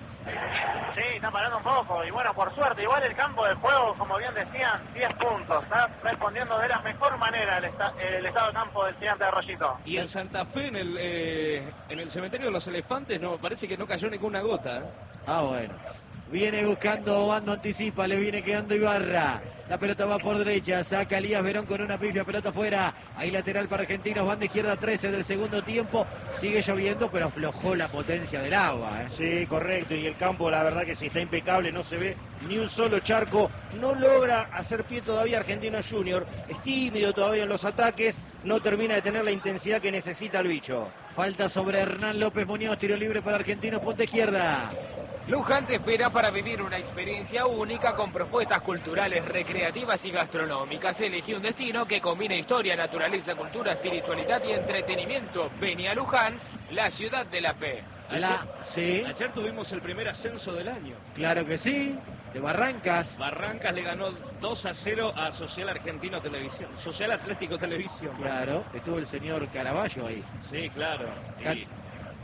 Sí, está parando un poco. Y bueno, por suerte, igual el campo de juego, como bien decían, diez puntos. Está respondiendo de la mejor manera el, esta- el estado de campo del Gigante de Rollito. Y en Santa Fe, en el, eh, en el cementerio de los elefantes, no parece que no cayó ninguna gota. ¿eh? Ah, bueno. Viene buscando Obando, anticipa, le viene quedando Ibarra. La pelota va por derecha, saca Elías Verón con una pifia, pelota fuera. Ahí lateral para Argentinos, banda izquierda trece del segundo tiempo. Sigue lloviendo, pero aflojó la potencia del agua. ¿eh? Sí, correcto, y el campo la verdad que sí está impecable, no se ve ni un solo charco, no logra hacer pie todavía Argentino Junior, es tímido todavía en los ataques, no termina de tener la intensidad que necesita el bicho. Falta sobre Hernán López Muñoz, tiro libre para Argentinos, punta izquierda. Luján te espera para vivir una experiencia única con propuestas culturales, recreativas y gastronómicas. Elegí un destino que combine historia, naturaleza, cultura, espiritualidad y entretenimiento. Vení a Luján, la ciudad de la fe. La, sí, Ayer tuvimos el primer ascenso del año. claro que sí. De Barrancas. Barrancas le ganó dos a cero a Social Argentino Televisión, Social Atlético Televisión. Claro, estuvo el señor Caraballo ahí. Sí, claro. Cat- Y,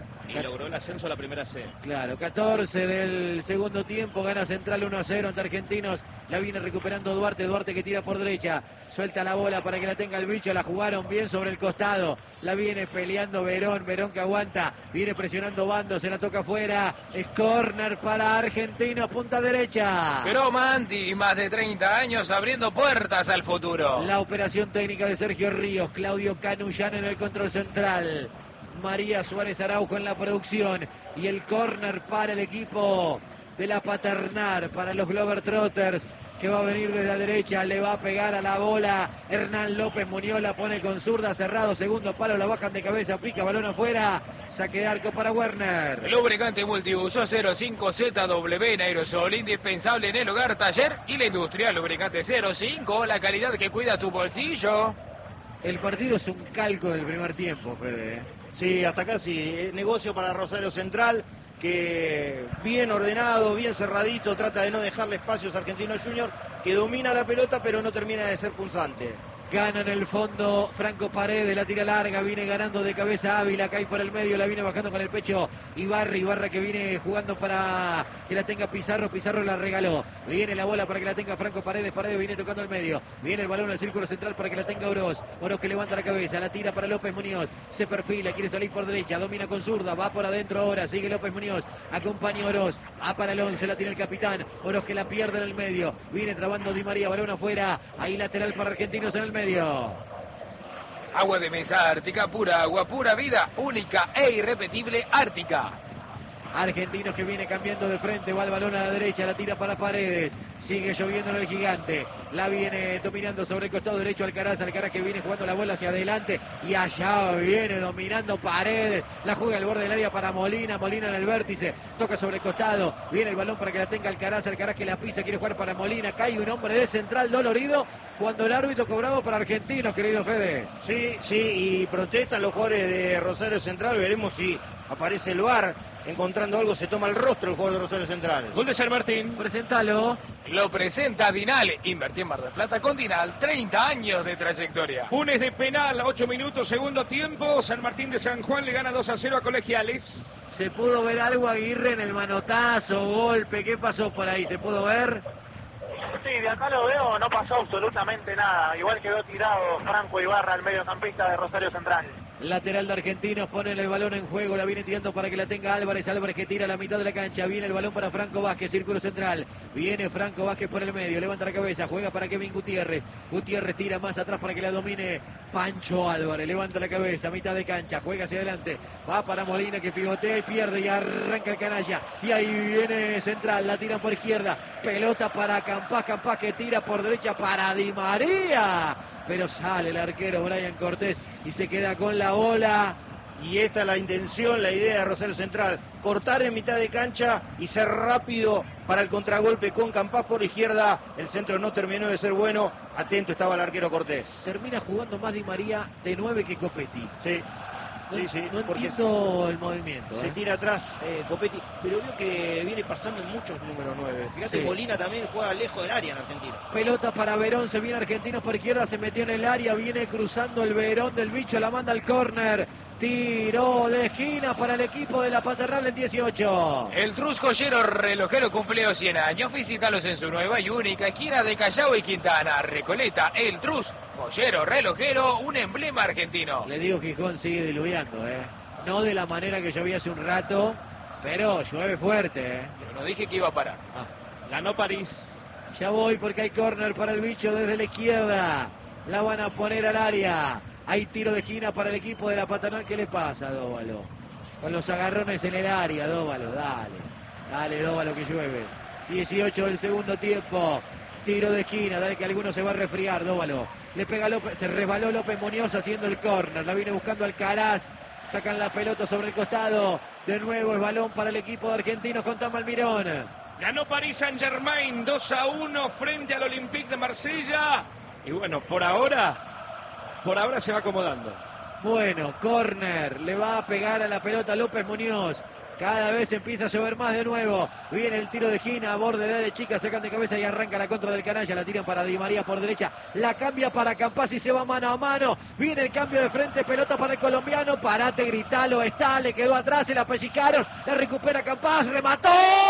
y logró el ascenso a la primera C. Claro, catorce del segundo tiempo, gana Central uno a cero ante Argentinos. La viene recuperando Duarte, Duarte que tira por derecha. Suelta la bola para que la tenga el bicho, la jugaron bien sobre el costado. La viene peleando Verón, Verón que aguanta. Viene presionando Bando, se la toca afuera. Es córner para Argentinos, punta derecha. Pero Manti, más de treinta años abriendo puertas al futuro. La operación técnica de Sergio Ríos, Claudio Canullán en el control central. María Suárez Araujo en la producción y el córner para el equipo de la Paternar, para los Globetrotters, que va a venir desde la derecha, le va a pegar a la bola Hernán López Muñoz, la pone con zurda, cerrado, segundo palo, la bajan de cabeza, pica, balón afuera, saque de arco para Werner. Lubricante multiuso cero cinco Z W en aerosol, indispensable en el hogar, taller y la industria. Lubricante cero cinco, la calidad que cuida tu bolsillo. El partido es un calco del primer tiempo, Fede. ¿eh? Sí, hasta acá sí, eh, negocio para Rosario Central, que bien ordenado, bien cerradito, trata de no dejarle espacios a Argentino Junior, que domina la pelota pero no termina de ser punzante. Gana en el fondo Franco Paredes, la tira larga, viene ganando de cabeza Ávila, cae por el medio, la viene bajando con el pecho Ibarra, Ibarra que viene jugando para que la tenga Pizarro, Pizarro la regaló, viene la bola para que la tenga Franco Paredes, Paredes viene tocando el medio, viene el balón al círculo central para que la tenga Oroz, Oroz que levanta la cabeza, la tira para López Muñoz, se perfila, quiere salir por derecha, domina con zurda, va por adentro ahora, sigue López Muñoz, acompaña a Oroz, va para el once, la tiene el capitán, Oroz que la pierde en el medio, viene trabando Di María, balón afuera, ahí lateral para Argentinos en el medio. Agua de mesa Ártica, pura agua, pura vida, única e irrepetible Ártica. Argentinos que viene cambiando de frente, va el balón a la derecha, la tira para Paredes, sigue lloviendo en el Gigante, la viene dominando sobre el costado derecho Alcaraz, Alcaraz que viene jugando la bola hacia adelante y allá viene dominando Paredes, la juega al borde del área para Molina, Molina en el vértice, toca sobre el costado, viene el balón para que la tenga Alcaraz, Alcaraz que la pisa, quiere jugar para Molina, cae un hombre de central dolorido cuando el árbitro cobraba para Argentinos, querido Fede. Sí, sí, y protestan los jugadores de Rosario Central, veremos si aparece el V A R. Encontrando algo, se toma el rostro el jugador de Rosario Central. Gol de San Martín. Presentalo. Lo presenta Dinal. Invertí en Mar del Plata con Dinal. treinta años de trayectoria. Funes de penal, ocho minutos, segundo tiempo. San Martín de San Juan le gana dos a cero a Colegiales. ¿Se pudo ver algo, Aguirre, en el manotazo, golpe? ¿Qué pasó por ahí? ¿Se pudo ver? Sí, de acá lo veo, no pasó absolutamente nada. Igual quedó tirado Franco Ibarra, el mediocampista de Rosario Central. Lateral de Argentinos, ponen el balón en juego, la viene tirando para que la tenga Álvarez, Álvarez que tira a la mitad de la cancha, viene el balón para Franco Vázquez, círculo central, viene Franco Vázquez por el medio, levanta la cabeza, juega para Kevin Gutiérrez, Gutiérrez tira más atrás para que la domine Pancho Álvarez, levanta la cabeza, mitad de cancha, juega hacia adelante, va para Molina que pivotea y pierde y arranca el canalla, y ahí viene central, la tiran por izquierda, pelota para Campás, Campás que tira por derecha para Di María, pero sale el arquero Brian Cortés y se queda con la bola. Y esta es la intención, la idea de Rosario Central, cortar en mitad de cancha y ser rápido para el contragolpe con Campás por izquierda. El centro no terminó de ser bueno, atento estaba el arquero Cortés. Termina jugando más Di María de nueve que Copetti. Sí. No, Sí, sí, no porque entiendo el movimiento. se ¿eh? tira atrás eh, Copetti, pero veo que viene pasando en muchos números nueve. Fíjate, Sí. Molina también juega lejos del área en Argentina. Pelota para Verón, se viene Argentinos por izquierda, se metió en el área, viene cruzando el Verón del bicho, la manda al córner. Tiro de esquina para el equipo de la Paternal en dieciocho. El Trus Joyero Relojero cumplió cien años. Visítalos en su nueva y única esquina de Callao y Quintana. Recoleta, el Trus Joyero Relojero, un emblema argentino. Le digo, Gijón sigue diluviando, ¿eh? No de la manera que llovía hace un rato, pero llueve fuerte, ¿eh? Pero no dije que iba a parar. Ah. Ganó París. Ya voy porque hay córner para el bicho desde la izquierda. La van a poner al área. Hay tiro de esquina para el equipo de la Paternal. ¿Qué le pasa a Dóvalo? Con los agarrones en el área, Dóvalo, dale. Dale, Dóvalo, que llueve. dieciocho del segundo tiempo. Tiro de esquina, dale que alguno se va a resfriar, Dóvalo. Le pega López, se resbaló López Muñoz haciendo el córner. La viene buscando Alcaraz. Sacan la pelota sobre el costado. De nuevo es balón para el equipo de Argentinos con Tom Almirón. Ganó París Saint-Germain dos a uno frente al Olympique de Marsella. Y bueno, por ahora... Por ahora se va acomodando. Bueno, córner, le va a pegar a la pelota López Muñoz. Cada vez empieza a llover más de nuevo. Viene el tiro de esquina, a borde de área chica, sacan de cabeza y arranca la contra del canalla. La tiran para Di María por derecha. La cambia para Campás y se va mano a mano. Viene el cambio de frente, pelota para el colombiano. Parate, gritalo, está, le quedó atrás, se la pellizcaron. La recupera Campás, remató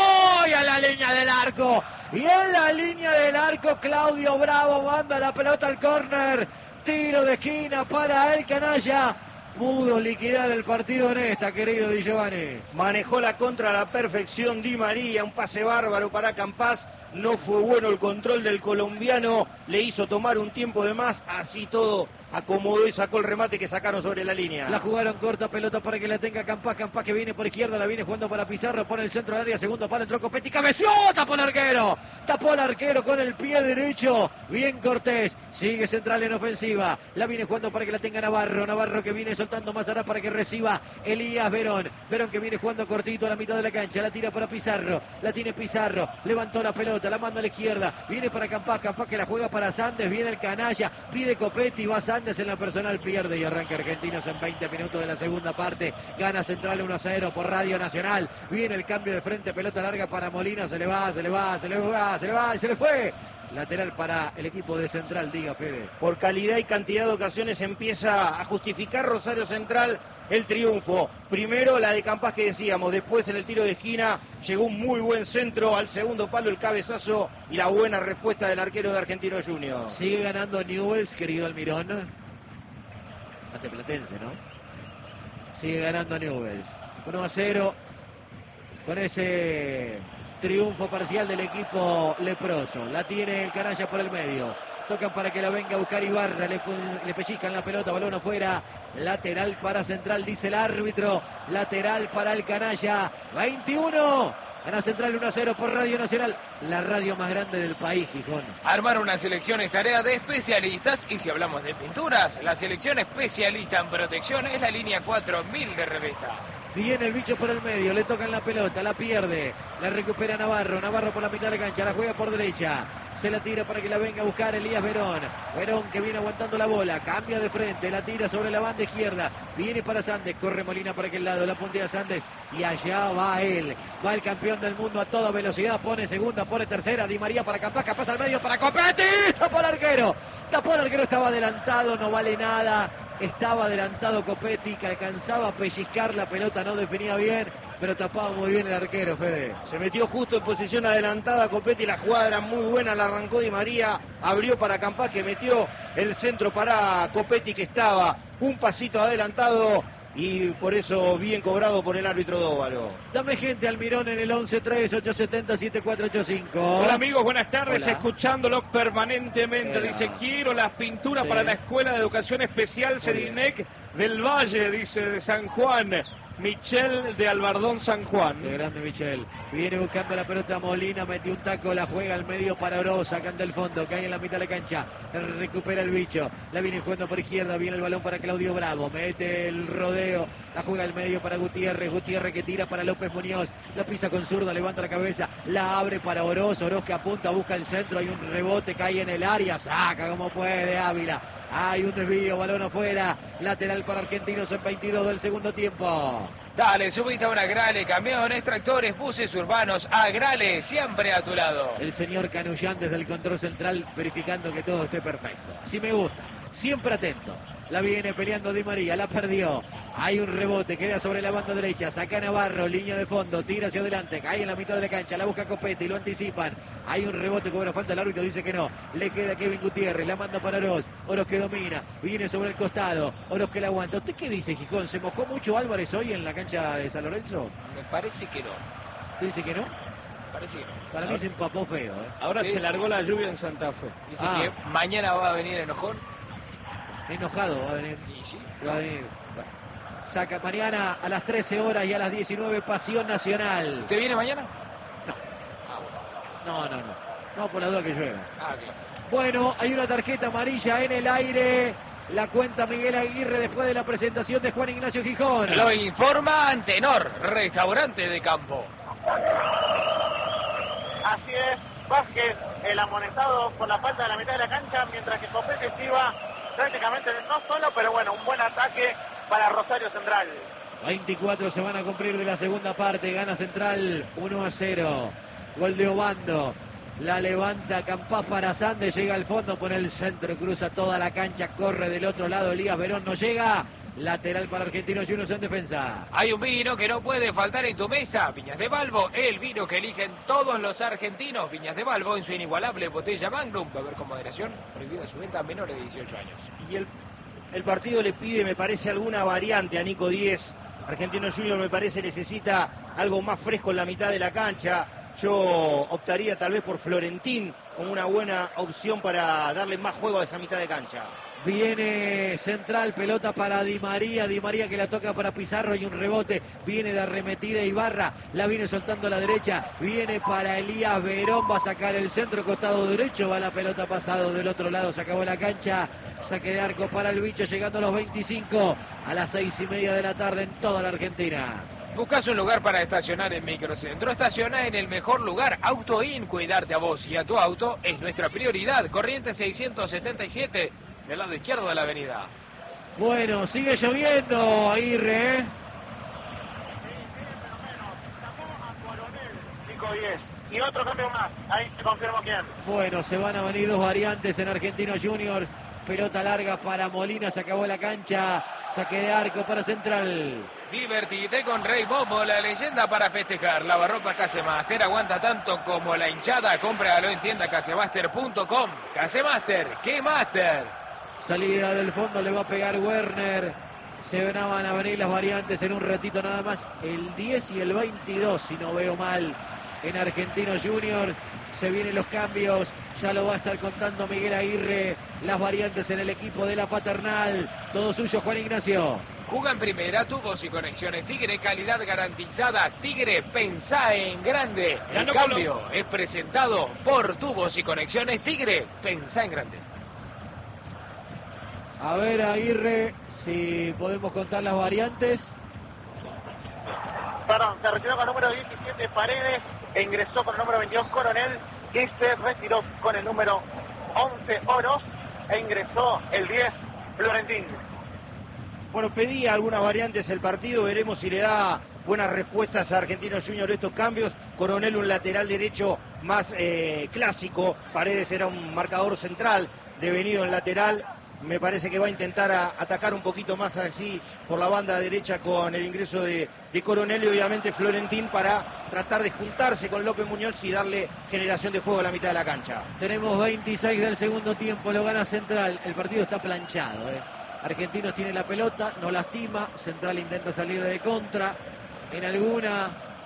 y a la línea del arco. Y en la línea del arco, Claudio Bravo manda la pelota al córner. Tiro de esquina para el canalla. Pudo liquidar el partido en esta, querido Di Giovanni. Manejó la contra a la perfección Di María, un pase bárbaro para Campás. No fue bueno el control del colombiano, le hizo tomar un tiempo de más, así todo acomodó y sacó el remate que sacaron sobre la línea. La jugaron corta, pelota para que la tenga Campás, Campás que viene por izquierda, la viene jugando para Pizarro, pone el centro del área, segundo palo, entró Copetti, cabeció, tapó el arquero, tapó el arquero con el pie derecho, bien Cortés, sigue central en ofensiva, la viene jugando para que la tenga Navarro, Navarro que viene soltando más atrás para que reciba Elías Verón, Verón que viene jugando cortito a la mitad de la cancha, la tira para Pizarro, la tiene Pizarro, levantó la pelota, la manda a la izquierda, viene para Campás, Campás que la juega para Sandes, viene el canalla, pide Copetti, va Sandes en la personal, pierde y arranca Argentinos en veinte minutos de la segunda parte, gana Central uno a cero por Radio Nacional, viene el cambio de frente, pelota larga para Molina, se le va, se le va, se le va, se le va y se le fue. Lateral para el equipo de Central, diga Fede. Por calidad y cantidad de ocasiones empieza a justificar Rosario Central el triunfo. Primero la de Campás que decíamos, después en el tiro de esquina llegó un muy buen centro al segundo palo, el cabezazo y la buena respuesta del arquero de Argentino Junior. Sigue ganando Newell's, querido Almirón. Ante Platense, ¿no? Sigue ganando Newell's. uno a cero con ese triunfo parcial del equipo leproso. La tiene el canalla por el medio. tocan para que la venga a buscar Ibarra, le, le pellizcan la pelota, balón afuera, lateral para Central, dice el árbitro, lateral para el canalla, veintiuno, gana Central uno a cero por Radio Nacional, la radio más grande del país, Gijón. Armar una selección es tarea de especialistas, y si hablamos de pinturas, la selección especialista en protección es la línea cuatro mil de Revesta. Viene el bicho por el medio, le tocan la pelota, la pierde, la recupera Navarro, Navarro por la mitad de la cancha, la juega por derecha, se la tira para que la venga a buscar Elías Verón, Verón que viene aguantando la bola, cambia de frente, la tira sobre la banda izquierda, viene para Sandes, corre Molina para aquel lado, la puntea Sandes y allá va él, va el campeón del mundo a toda velocidad, pone segunda, pone tercera, Di María para Campasca, pasa al medio para Copetti, tapó el arquero, tapó el arquero, estaba adelantado, no vale nada. Estaba adelantado Copetti, que alcanzaba a pellizcar la pelota, no definía bien, pero tapaba muy bien el arquero, Fede. Se metió justo en posición adelantada Copetti, la jugada era muy buena, la arrancó Di María, abrió para Campás, que metió el centro para Copetti, que estaba un pasito adelantado, y por eso bien cobrado por el árbitro Dóvalo. Dame gente Almirón en el once tres ocho siete cero siete cuatro ocho cinco. Hola amigos, buenas tardes, Hola. Escuchándolo permanentemente. Hola. Dice, quiero las pinturas Sí. para la Escuela de Educación Especial Serinec del Valle, dice, de San Juan. Michel de Albardón, San Juan. Qué grande Michel. Viene buscando la pelota Molina, metió un taco, la juega al medio para Oro, sacan del fondo, cae en la mitad de la cancha, recupera el bicho, la viene jugando por izquierda, viene el balón para Claudio Bravo, mete el rodeo, la juega al medio para Gutiérrez, Gutiérrez que tira para López Muñoz, la pisa con zurda, levanta la cabeza, la abre para Oroz, Oroz que apunta, busca el centro, hay un rebote, cae en el área, saca como puede Ávila, hay un desvío, balón afuera, lateral para Argentinos en veintidós del segundo tiempo. Dale, subite a una Grale, camiones, tractores, buses urbanos, a Grale, siempre a tu lado. El señor Canullán desde el control central verificando que todo esté perfecto. Sí me gusta, siempre atento. La viene peleando Di María, la perdió. Hay un rebote, queda sobre la banda derecha. Saca Navarro, línea de fondo, tira hacia adelante, cae en la mitad de la cancha, la busca Copetti, lo anticipan. Hay un rebote, cobra falta, el árbitro dice que no. Le queda Kevin Gutiérrez, la manda para Oroz. Oroz que domina, viene sobre el costado. Oroz que la aguanta. ¿Usted qué dice, Gijón? ¿Se mojó mucho Álvarez hoy en la cancha de San Lorenzo? Me parece que no. ¿Usted dice que no? Parece que no. Para mí se empapó feo. ¿eh? Ahora Sí. se largó la lluvia en Santa Fe. Dice Ah. que mañana va a venir enojón. Enojado va a venir. Y sí. Va a venir. Bueno. Saca mañana a las trece horas y a las diecinueve Pasión Nacional. ¿Usted viene mañana? No. Ah, bueno. No, no, no. No, por la duda que llueva. Ah, claro. Bueno, hay una tarjeta amarilla en el aire. La cuenta Miguel Aguirre después de la presentación de Juan Ignacio Gijón. Lo informa Antenor, restaurante de campo. Así es, Vázquez, el amonestado por la falta de la mitad de la cancha, mientras que Copetti iba prácticamente no solo, pero bueno, un buen ataque para Rosario Central. veinticuatro se van a cumplir de la segunda parte. Gana Central uno a cero. Gol de Obando. La levanta Campás para Sandes. Llega al fondo por el centro. Cruza toda la cancha. Corre del otro lado. Elías Verón no llega. Lateral para Argentinos Juniors en defensa. Hay un vino que no puede faltar en tu mesa. Viñas de Balbo, el vino que eligen todos los argentinos. Viñas de Balbo en su inigualable botella Magnum. Beber con moderación. Prohibida su venta a menores de dieciocho años. Y el, el partido le pide, me parece, alguna variante a Nico Díez. Argentinos Juniors, me parece, necesita algo más fresco en la mitad de la cancha. Yo optaría tal vez por Florentín como una buena opción para darle más juego a esa mitad de cancha. Viene Central, pelota para Di María, Di María que la toca para Pizarro y un rebote, viene de arremetida Ibarra, la viene soltando a la derecha, viene para Elías Verón, va a sacar el centro, costado derecho, va la pelota pasado del otro lado, se acabó la cancha, saque de arco para el bicho, llegando a los veinticinco, a las seis y media de la tarde en toda la Argentina. Buscas un lugar para estacionar en Microcentro. Estaciona en el mejor lugar. Auto In, cuidarte a vos y a tu auto es nuestra prioridad. Corriente seiscientos setenta y siete, del lado izquierdo de la avenida. Bueno, sigue lloviendo, Aguirre, ¿eh? cinco diez. Y otro cambio más, ahí te confirmo quién. Bueno, se van a venir dos variantes en Argentinos Juniors. Pelota larga para Molina, se acabó la cancha. Saque de arco para Central. Divertite con Rey Momo, la leyenda para festejar. Lavarropas Casemaster aguanta tanto como la hinchada. Cómpralo en tienda casemaster punto com. Casemaster, ¿qué master? Salida del fondo, le va a pegar Werner. Se van a venir las variantes en un ratito nada más. El diez y el veintidós, si no veo mal, en Argentinos Juniors. Se vienen los cambios, ya lo va a estar contando Miguel Aguirre. Las variantes en el equipo de la Paternal. Todo suyo, Juan Ignacio. Juga en primera, tubos y conexiones Tigre, calidad garantizada. Tigre, pensá en grande. El Ganó cambio Colo. es presentado por tubos y conexiones Tigre, pensá en grande. A ver, Aguirre, si podemos contar las variantes. Perdón, se retiró con el número diecisiete Paredes, e ingresó con el número veintidós Coronel, y se retiró con el número once Oros, e ingresó el diez Florentín. Bueno, pedía algunas variantes el partido, veremos si le da buenas respuestas a Argentinos Juniors estos cambios. Coronel, un lateral derecho más eh, clásico, Paredes era un marcador central, devenido en lateral. Me parece que va a intentar a, atacar un poquito más así por la banda derecha con el ingreso de, de Coronel y obviamente Florentín para tratar de juntarse con López Muñoz y darle generación de juego a la mitad de la cancha. Tenemos veintiséis del segundo tiempo, lo gana Central. El partido está planchado, ¿eh? Argentinos tiene la pelota, no lastima. Central intenta salir de contra. En alguna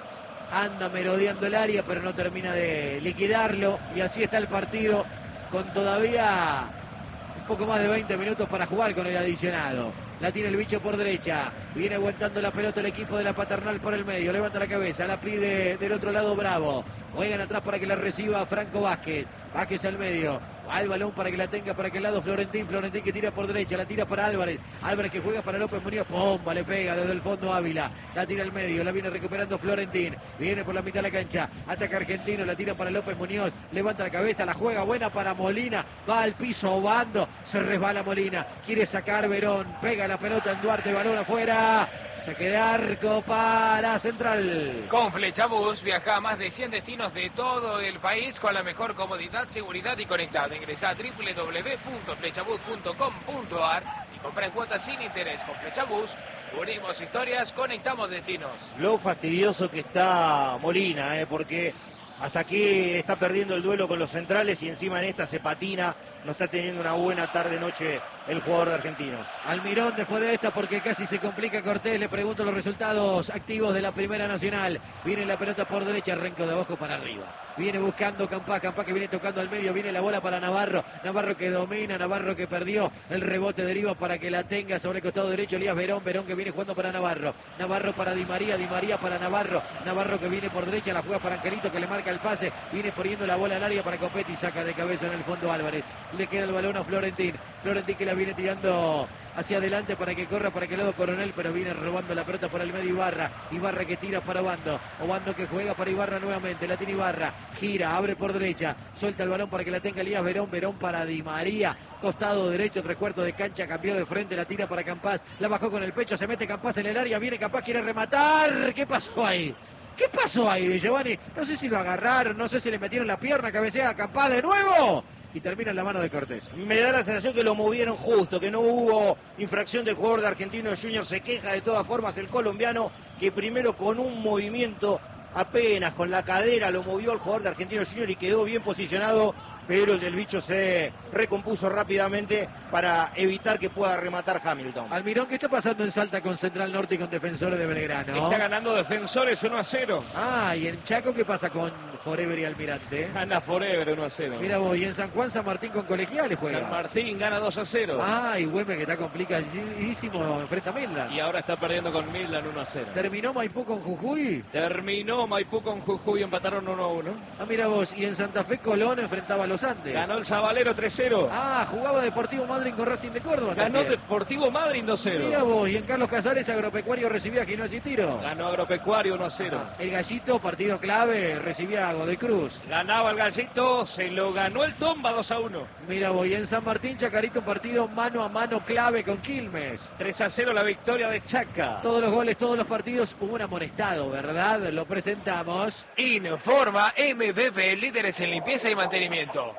anda merodeando el área, pero no termina de liquidarlo. Y así está el partido con todavía un poco más de veinte minutos para jugar con el adicionado. La tiene el bicho por derecha. Viene aguantando la pelota el equipo de la Paternal por el medio. Levanta la cabeza, la pide del otro lado Bravo. Juegan atrás para que la reciba Franco Vázquez. Vázquez al medio. Va el balón para que la tenga para aquel lado Florentín. Florentín que tira por derecha. La tira para Álvarez. Álvarez que juega para López Muñoz. Pomba, le pega desde el fondo Ávila. La tira al medio. La viene recuperando Florentín. Viene por la mitad de la cancha. Ataca Argentino. La tira para López Muñoz. Levanta la cabeza. La juega buena para Molina. Va al piso Obando. Se resbala Molina. Quiere sacar Verón. Pega la pelota en Duarte. Balón afuera. Saque de arco para Central. Con Flechabús viaja a más de cien destinos de todo el país con la mejor comodidad, seguridad y conectado. Ingresá a doble u doble u doble u punto flechabús punto com punto a r y compra en cuotas sin interés. Con Flechabús unimos historias, conectamos destinos. Lo fastidioso que está Molina, eh, porque hasta aquí está perdiendo el duelo con los centrales y encima en esta se patina. No está teniendo una buena tarde-noche el jugador de Argentinos. Almirón después de esta porque casi se complica Cortés. Le pregunto los resultados activos de la Primera Nacional. Viene la pelota por derecha, arranco de abajo para arriba. Viene buscando Campá, Campá que viene tocando al medio. Viene la bola para Navarro. Navarro que domina, Navarro que perdió. El rebote deriva para que la tenga sobre el costado derecho Elías Verón. Verón que viene jugando para Navarro. Navarro para Di María, Di María para Navarro. Navarro que viene por derecha, la juega para Angelito que le marca el pase. Viene poniendo la bola al área para Copetti. Saca de cabeza en el fondo Álvarez. Le queda el balón a Florentín. Florentín que la viene tirando hacia adelante para que corra para que lado Coronel, pero viene robando la pelota por el medio Ibarra. Ibarra que tira para Obando. Obando que juega para Ibarra nuevamente. La tiene Ibarra. Gira, abre por derecha. Suelta el balón para que la tenga Elías Verón. Verón para Di María. Costado derecho, tres cuartos de cancha. Cambió de frente, la tira para Campás. La bajó con el pecho, se mete Campás en el área. Viene Campás, quiere rematar. ¿Qué pasó ahí? ¿Qué pasó ahí de Giovanni? No sé si lo agarraron, no sé si le metieron la pierna, cabecea a Campás de nuevo. Y termina en la mano de Cortés. Me da la sensación que lo movieron justo, que no hubo infracción del jugador de Argentinos Juniors. Se queja de todas formas el colombiano, que primero con un movimiento apenas con la cadera lo movió al jugador de Argentinos Juniors y quedó bien posicionado, pero el del bicho se recompuso rápidamente para evitar que pueda rematar Hamilton. Almirón, ¿qué está pasando en Salta con Central Norte y con Defensores de Belgrano? Está ganando Defensores uno a cero. Ah, ¿y en Chaco qué pasa con Forever y Almirante? Gana Forever uno a cero. Mira vos, y en San Juan, San Martín con Colegiales juega. San Martín gana dos a cero. Ah, y Güemes que está complicadísimo, enfrenta a Midland. Y ahora está perdiendo con Midland uno a cero. ¿Terminó Maipú con Jujuy? Terminó Maipú con Jujuy, empataron uno a uno. Ah, mira vos, y en Santa Fe Colón enfrentaba a los Andes. Ganó el Zabalero tres cero. Ah, jugaba Deportivo Madryn con Racing de Córdoba. Ganó también. Deportivo Madryn dos cero. Mira vos, y en Carlos Casares Agropecuario recibía a Gimnasia y Tiro. Ganó Agropecuario uno a cero. Ah, el Gallito, partido clave, recibía a Godoy Cruz. Ganaba el Gallito, se lo ganó el Tomba dos a uno. Mira vos, y en San Martín Chacarito un partido mano a mano clave con Quilmes. tres a cero la victoria de Chaca. Todos los goles, todos los partidos, hubo un amonestado, ¿verdad? Lo presentamos. Informa M B P, líderes en limpieza y mantenimiento.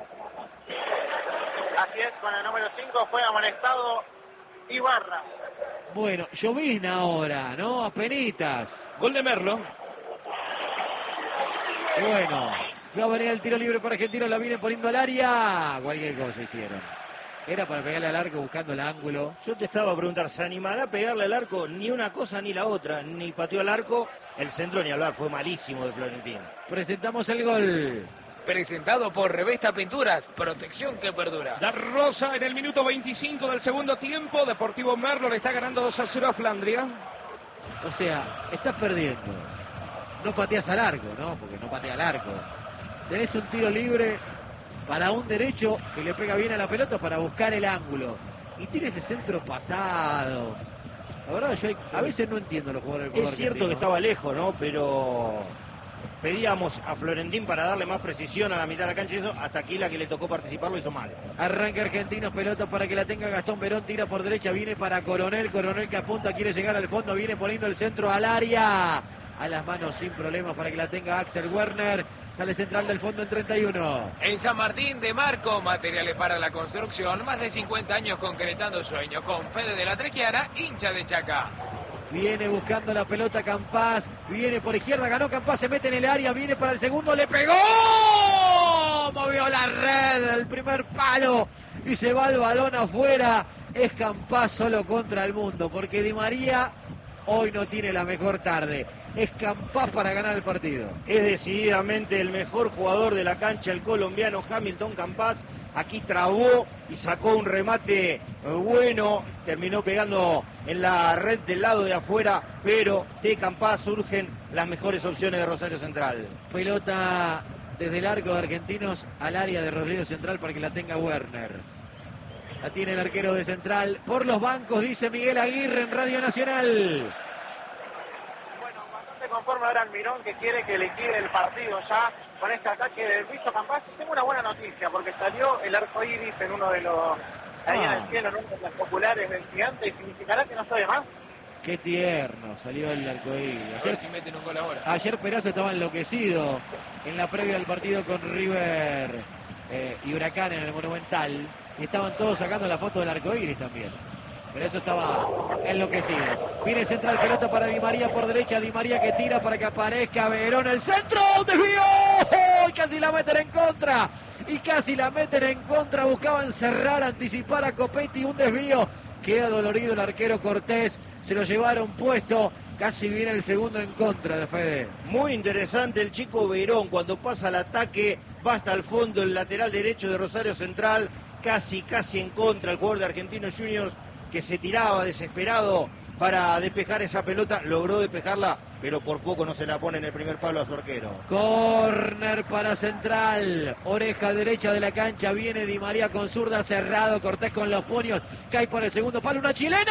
Así es, con el número cinco fue amonestado Ibarra. Bueno, llovizna ahora, ¿no? Apenitas. Gol de Merlo. Bueno, va a venir el tiro libre para Argentino, la viene poniendo al área. Cualquier cosa hicieron. Era para pegarle al arco buscando el ángulo. Yo te estaba a preguntar, ¿se animará a pegarle al arco? Ni una cosa ni la otra. Ni pateó al arco. El centro ni hablar, fue malísimo de Florentín. Presentamos el gol. Presentado por Revesta Pinturas, protección que perdura. Da Rosa en el minuto veinticinco del segundo tiempo. Deportivo Merlo le está ganando dos a cero a Flandria. O sea, estás perdiendo. No pateas al arco, ¿no? Porque no patea al arco. Tenés un tiro libre para un derecho que le pega bien a la pelota para buscar el ángulo. Y tiene ese centro pasado. La verdad, yo a veces no entiendo los jugadores del Es cierto argentino. que estaba lejos, ¿no? Pero pedíamos a Florentín para darle más precisión a la mitad de la cancha y eso, hasta aquí la que le tocó participar lo hizo mal. Arranca Argentinos, pelota para que la tenga Gastón Verón, tira por derecha, viene para Coronel, Coronel que apunta, quiere llegar al fondo, viene poniendo el centro al área. A las manos sin problemas para que la tenga Axel Werner. Sale central del fondo en treinta y uno. En San Martín de Marco, materiales para la construcción, más de cincuenta años concretando sueños, con Fede de la Trequiana, hincha de Chaca. Viene buscando la pelota Campás, viene por izquierda, ganó Campás, se mete en el área, viene para el segundo, le pegó, movió la red, el primer palo y se va el balón afuera. Es Campás solo contra el mundo, porque Di María hoy no tiene la mejor tarde. Es Campás para ganar el partido. Es decididamente el mejor jugador de la cancha, el colombiano Hamilton Campás. Aquí trabó y sacó un remate bueno. Terminó pegando en la red del lado de afuera, pero de Campás surgen las mejores opciones de Rosario Central. Pelota desde el arco de Argentinos al área de Rosario Central para que la tenga Werner. La tiene el arquero de Central. Por los bancos, dice Miguel Aguirre en Radio Nacional. Conforme ahora Almirón, que quiere que le quede el partido ya con este ataque del bicho Campás. Tengo una buena noticia porque salió el arco iris en uno de los ahí en el cielo, en uno de los populares del Gigante, y significará que no sabe más. Qué tierno salió el arcoíris. A ver Ayer, si meten un gol ahora. ayer Peraza estaba enloquecido en la previa del partido con River eh, y Huracán en el Monumental. Y estaban todos sacando la foto del arcoíris también. Pero eso estaba enloquecido. Viene central, pelota para Di María por derecha. Di María que tira para que aparezca Verón. El centro, desvío. ¡Oh! Y casi la meten en contra. Y casi la meten en contra. Buscaban cerrar, anticipar a Copetti. Un desvío. Queda dolorido el arquero Cortés. Se lo llevaron puesto. Casi viene el segundo en contra de Fede. Muy interesante el chico Verón. Cuando pasa el ataque, va hasta el fondo el lateral derecho de Rosario Central. Casi, casi en contra el jugador de Argentinos Juniors, que se tiraba desesperado para despejar esa pelota, logró despejarla, pero por poco no se la pone en el primer palo a su arquero. Corner para Central, oreja derecha de la cancha, viene Di María con zurda, cerrado, Cortés con los puños, cae por el segundo palo, una chilena,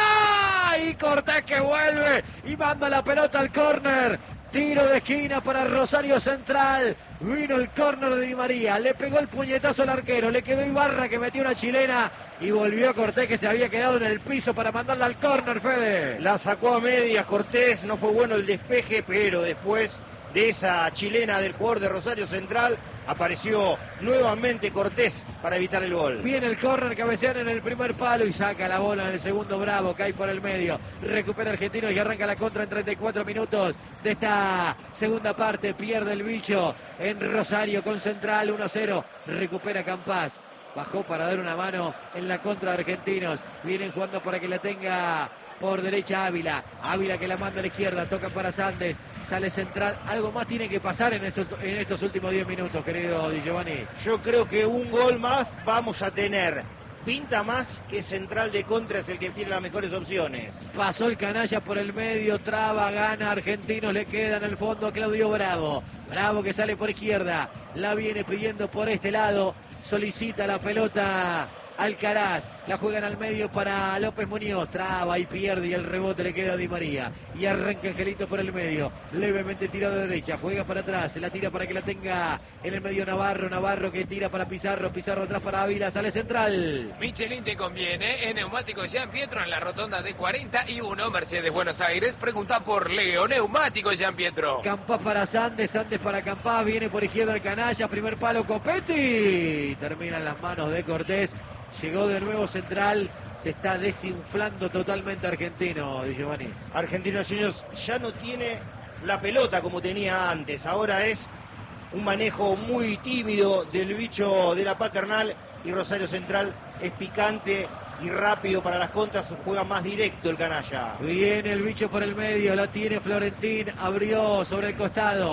y Cortés que vuelve y manda la pelota al córner. Tiro de esquina para Rosario Central. Vino el córner de Di María. Le pegó el puñetazo al arquero. Le quedó Ibarra que metió una chilena. Y volvió Cortés que se había quedado en el piso para mandarla al córner, Fede. La sacó a medias Cortés. No fue bueno el despeje, pero después de esa chilena del jugador de Rosario Central, apareció nuevamente Cortés para evitar el gol. Viene el córner, cabecean en el primer palo y saca la bola en el segundo. Bravo, cae por el medio. Recupera Argentinos y arranca la contra en treinta y cuatro minutos de esta segunda parte. Pierde el bicho en Rosario con Central uno a cero. Recupera Campás. Bajó para dar una mano en la contra de Argentinos. Vienen jugando para que la tenga por derecha Ávila. Ávila que la manda a la izquierda. Toca para Sandes. Sale Central. Algo más tiene que pasar en, esos, en estos últimos diez minutos, querido Di Giovanni. Yo creo que un gol más vamos a tener. Pinta más que Central de contra es el que tiene las mejores opciones. Pasó el canalla por el medio, traba, gana, Argentinos le queda en el fondo a Claudio Bravo. Bravo que sale por izquierda, la viene pidiendo por este lado, solicita la pelota Alcaraz, la juegan al medio para López Muñoz, traba y pierde y el rebote le queda a Di María. Y arranca Angelito por el medio, levemente tirado de derecha, juega para atrás, se la tira para que la tenga en el medio Navarro, Navarro que tira para Pizarro, Pizarro atrás para Ávila, sale Central. Michelin te conviene, en Neumáticos Jean Pietro en la rotonda de cuarenta y uno, Mercedes Buenos Aires, pregunta por Leo, Neumáticos Jean Pietro. Campás para Sandes, Sandes para Campás, viene por izquierda el canalla, primer palo Copetti, termina en las manos de Cortés. Llegó de nuevo Central, se está desinflando totalmente Argentino, Di Giovanni. Argentinos Juniors ya no tiene la pelota como tenía antes, ahora es un manejo muy tímido del bicho de la Paternal y Rosario Central es picante y rápido para las contras, juega más directo el canalla. Viene el bicho por el medio, la tiene Florentín, abrió sobre el costado.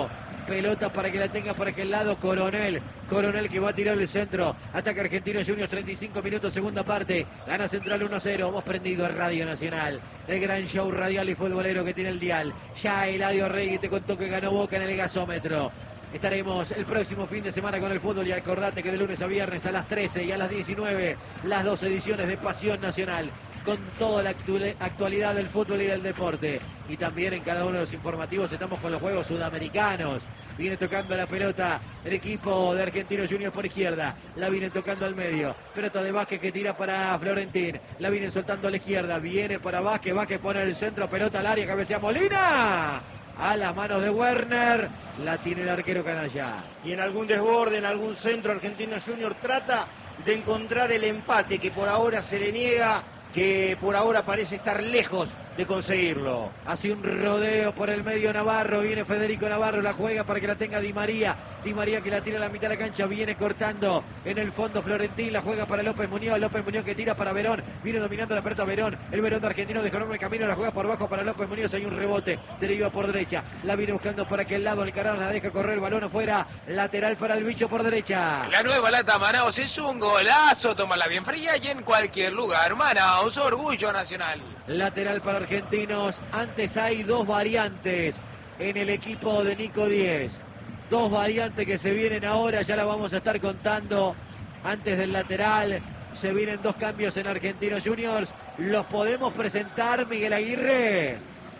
Pelota para que la tenga por aquel lado Coronel. Coronel que va a tirar el centro. Ataca Argentinos Juniors, treinta y cinco minutos, segunda parte. Gana Central uno a cero. Hemos prendido a Radio Nacional. El gran show radial y futbolero que tiene el dial. Ya Eladio Rey te contó que ganó Boca en el gasómetro. Estaremos el próximo fin de semana con el fútbol y acordate que de lunes a viernes a las trece y a las diecinueve las dos ediciones de Pasión Nacional con toda la actualidad del fútbol y del deporte. Y también en cada uno de los informativos estamos con los Juegos Sudamericanos. Viene tocando la pelota el equipo de Argentinos Juniors por izquierda. La viene tocando al medio. Pelota de Vázquez que tira para Florentín. La viene soltando a la izquierda. Viene para Vázquez. Vázquez pone el centro. Pelota al área. Cabecea Molina. A las manos de Werner. La tiene el arquero canalla. Y en algún desborde, en algún centro, Argentinos Juniors trata de encontrar el empate que por ahora se le niega, que por ahora parece estar lejos de conseguirlo. Hace un rodeo por el medio Navarro, viene Federico Navarro, la juega para que la tenga Di María. Di María que la tira a la mitad de la cancha, viene cortando en el fondo Florentín, la juega para López Muñoz, López Muñoz que tira para Verón, viene dominando la pelota Verón, el Verón de Argentino dejó el camino, la juega por bajo para López Muñoz, hay un rebote, deriva por derecha, la viene buscando por aquel lado, Alcaraz la deja correr, balón afuera, lateral para el bicho por derecha. La nueva lata Manaos es un golazo, tómala bien fría y en cualquier lugar. Manaos, orgullo nacional. Lateral para Argentinos, antes hay dos variantes en el equipo de Nico Díez. Dos variantes que se vienen ahora, ya la vamos a estar contando antes del lateral. Se vienen dos cambios en Argentinos Juniors. ¿Los podemos presentar, Miguel Aguirre?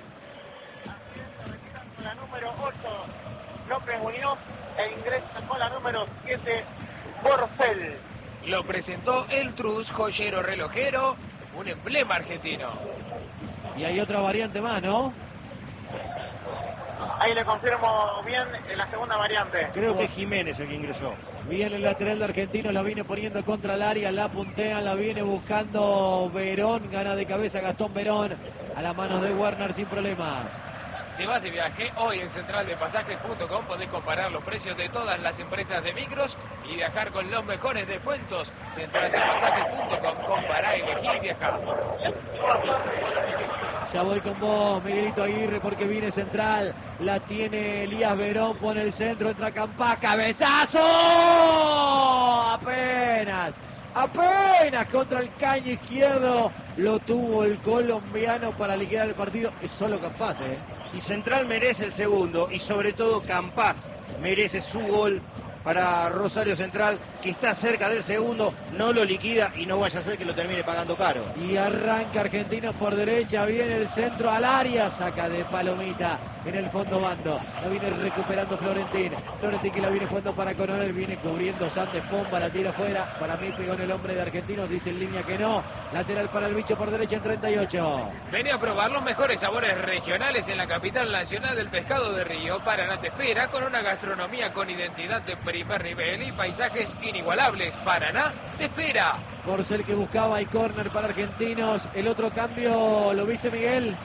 La número ocho, López Muñoz, e ingresa con la número siete, Borcel. Lo presentó el Truz, joyero relojero, un emblema argentino. Y hay otra variante más, ¿no? Ahí le confirmo bien en la segunda variante. Creo que es Jiménez el que ingresó. Viene el lateral de Argentinos, la viene poniendo contra el área, la puntea, la viene buscando Verón, gana de cabeza Gastón Verón, a las manos de Werner sin problemas. Te vas de viaje, hoy en central de pasajes punto com podés comparar los precios de todas las empresas de micros y viajar con los mejores descuentos. central de pasajes punto com, compará, elegí y viajá. Ya voy con vos, Miguelito Aguirre, porque viene central. La tiene Elías Verón, pone el centro, entra Campá, ¡cabezazo! Apenas, apenas contra el caño izquierdo. Lo tuvo el colombiano para liquidar el partido. Es solo Campás, ¿eh? Y Central merece el segundo, y sobre todo Campás merece su gol para Rosario Central, que está cerca del segundo, no lo liquida y no vaya a ser que lo termine pagando caro. Y arranca Argentinos por derecha, viene el centro al área, saca de palomita en el fondo bando, la viene recuperando Florentín, Florentín que la viene jugando para Coronel, viene cubriendo Santos Pomba, la tira afuera, para mí pegó en el hombre de Argentinos, dice en línea que no, lateral para el bicho por derecha en treinta y ocho. Vení a probar los mejores sabores regionales en la capital nacional del pescado de Río. Paraná te espera con una gastronomía con identidad de primer nivel y paisajes inigualables. Paraná te espera. Por ser que buscaba y córner para Argentinos. El otro cambio, ¿lo viste, Miguel?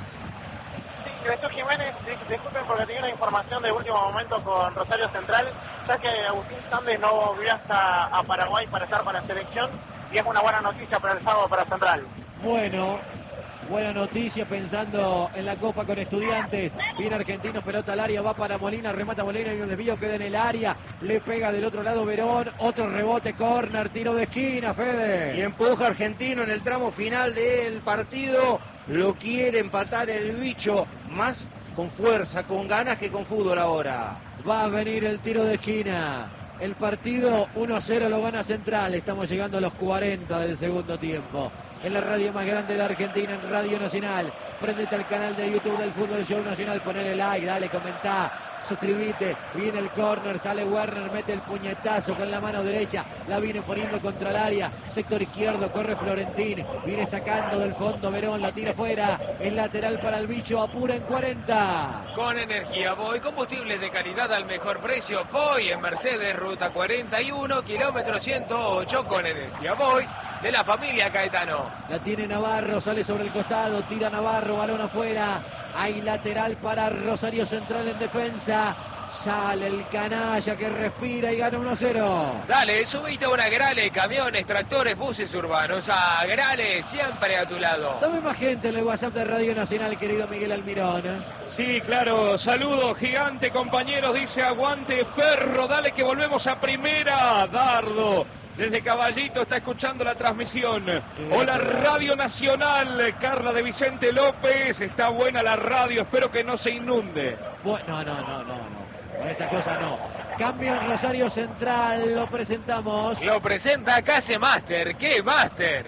Sí, Jesús Jiménez, disculpen porque tenía una información de último momento con Rosario Central, ya que Agustín Sández no volvió hasta a Paraguay para estar con la selección y es una buena noticia para el sábado para Central. Bueno, buena noticia pensando en la Copa con Estudiantes. Viene Argentinos, pelota al área, va para Molina, remata Molina y un desvío queda en el área. Le pega del otro lado Verón, otro rebote, córner, tiro de esquina, Fede. Y empuja Argentino en el tramo final del partido. Lo quiere empatar el bicho, más con fuerza, con ganas que con fútbol ahora. Va a venir el tiro de esquina. El partido uno a cero lo gana Central. Estamos llegando a los cuarenta del segundo tiempo. En la radio más grande de Argentina, en Radio Nacional. Prendete al canal de YouTube del Fútbol Show Nacional. Ponele like, dale, comentá. Suscribite, viene el córner, sale Werner, mete el puñetazo con la mano derecha, la viene poniendo contra el área, sector izquierdo, corre Florentín, viene sacando del fondo Verón, la tira fuera, el lateral para el bicho, apura en cuarenta. Con energía Boy, combustibles de calidad al mejor precio, Boy en Mercedes, ruta cuarenta y uno, kilómetro ciento ocho, con energía Boy, de la familia Caetano. La tiene Navarro, sale sobre el costado, tira Navarro, balón afuera. Hay lateral para Rosario Central en defensa. Sale el canalla que respira y gana uno a cero. Dale, subite a una Grale, camiones, tractores, buses urbanos. A Grale, siempre a tu lado. Dame más gente en el WhatsApp de Radio Nacional, querido Miguel Almirón. Sí, claro, saludos, gigante, compañeros, dice aguante Ferro, dale que volvemos a primera. Dardo, desde Caballito, está escuchando la transmisión. Hola, Radio Nacional, Carla de Vicente López, está buena la radio, espero que no se inunde. Bueno, no, no, no, no. Esa cosa no. Cambio en Rosario Central, lo presentamos. Lo presenta Case Master. ¿Qué Master?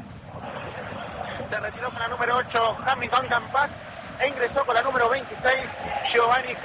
Se retiró con la número ocho, Hamilton Campas, e ingresó con la número veintiséis, Giovanni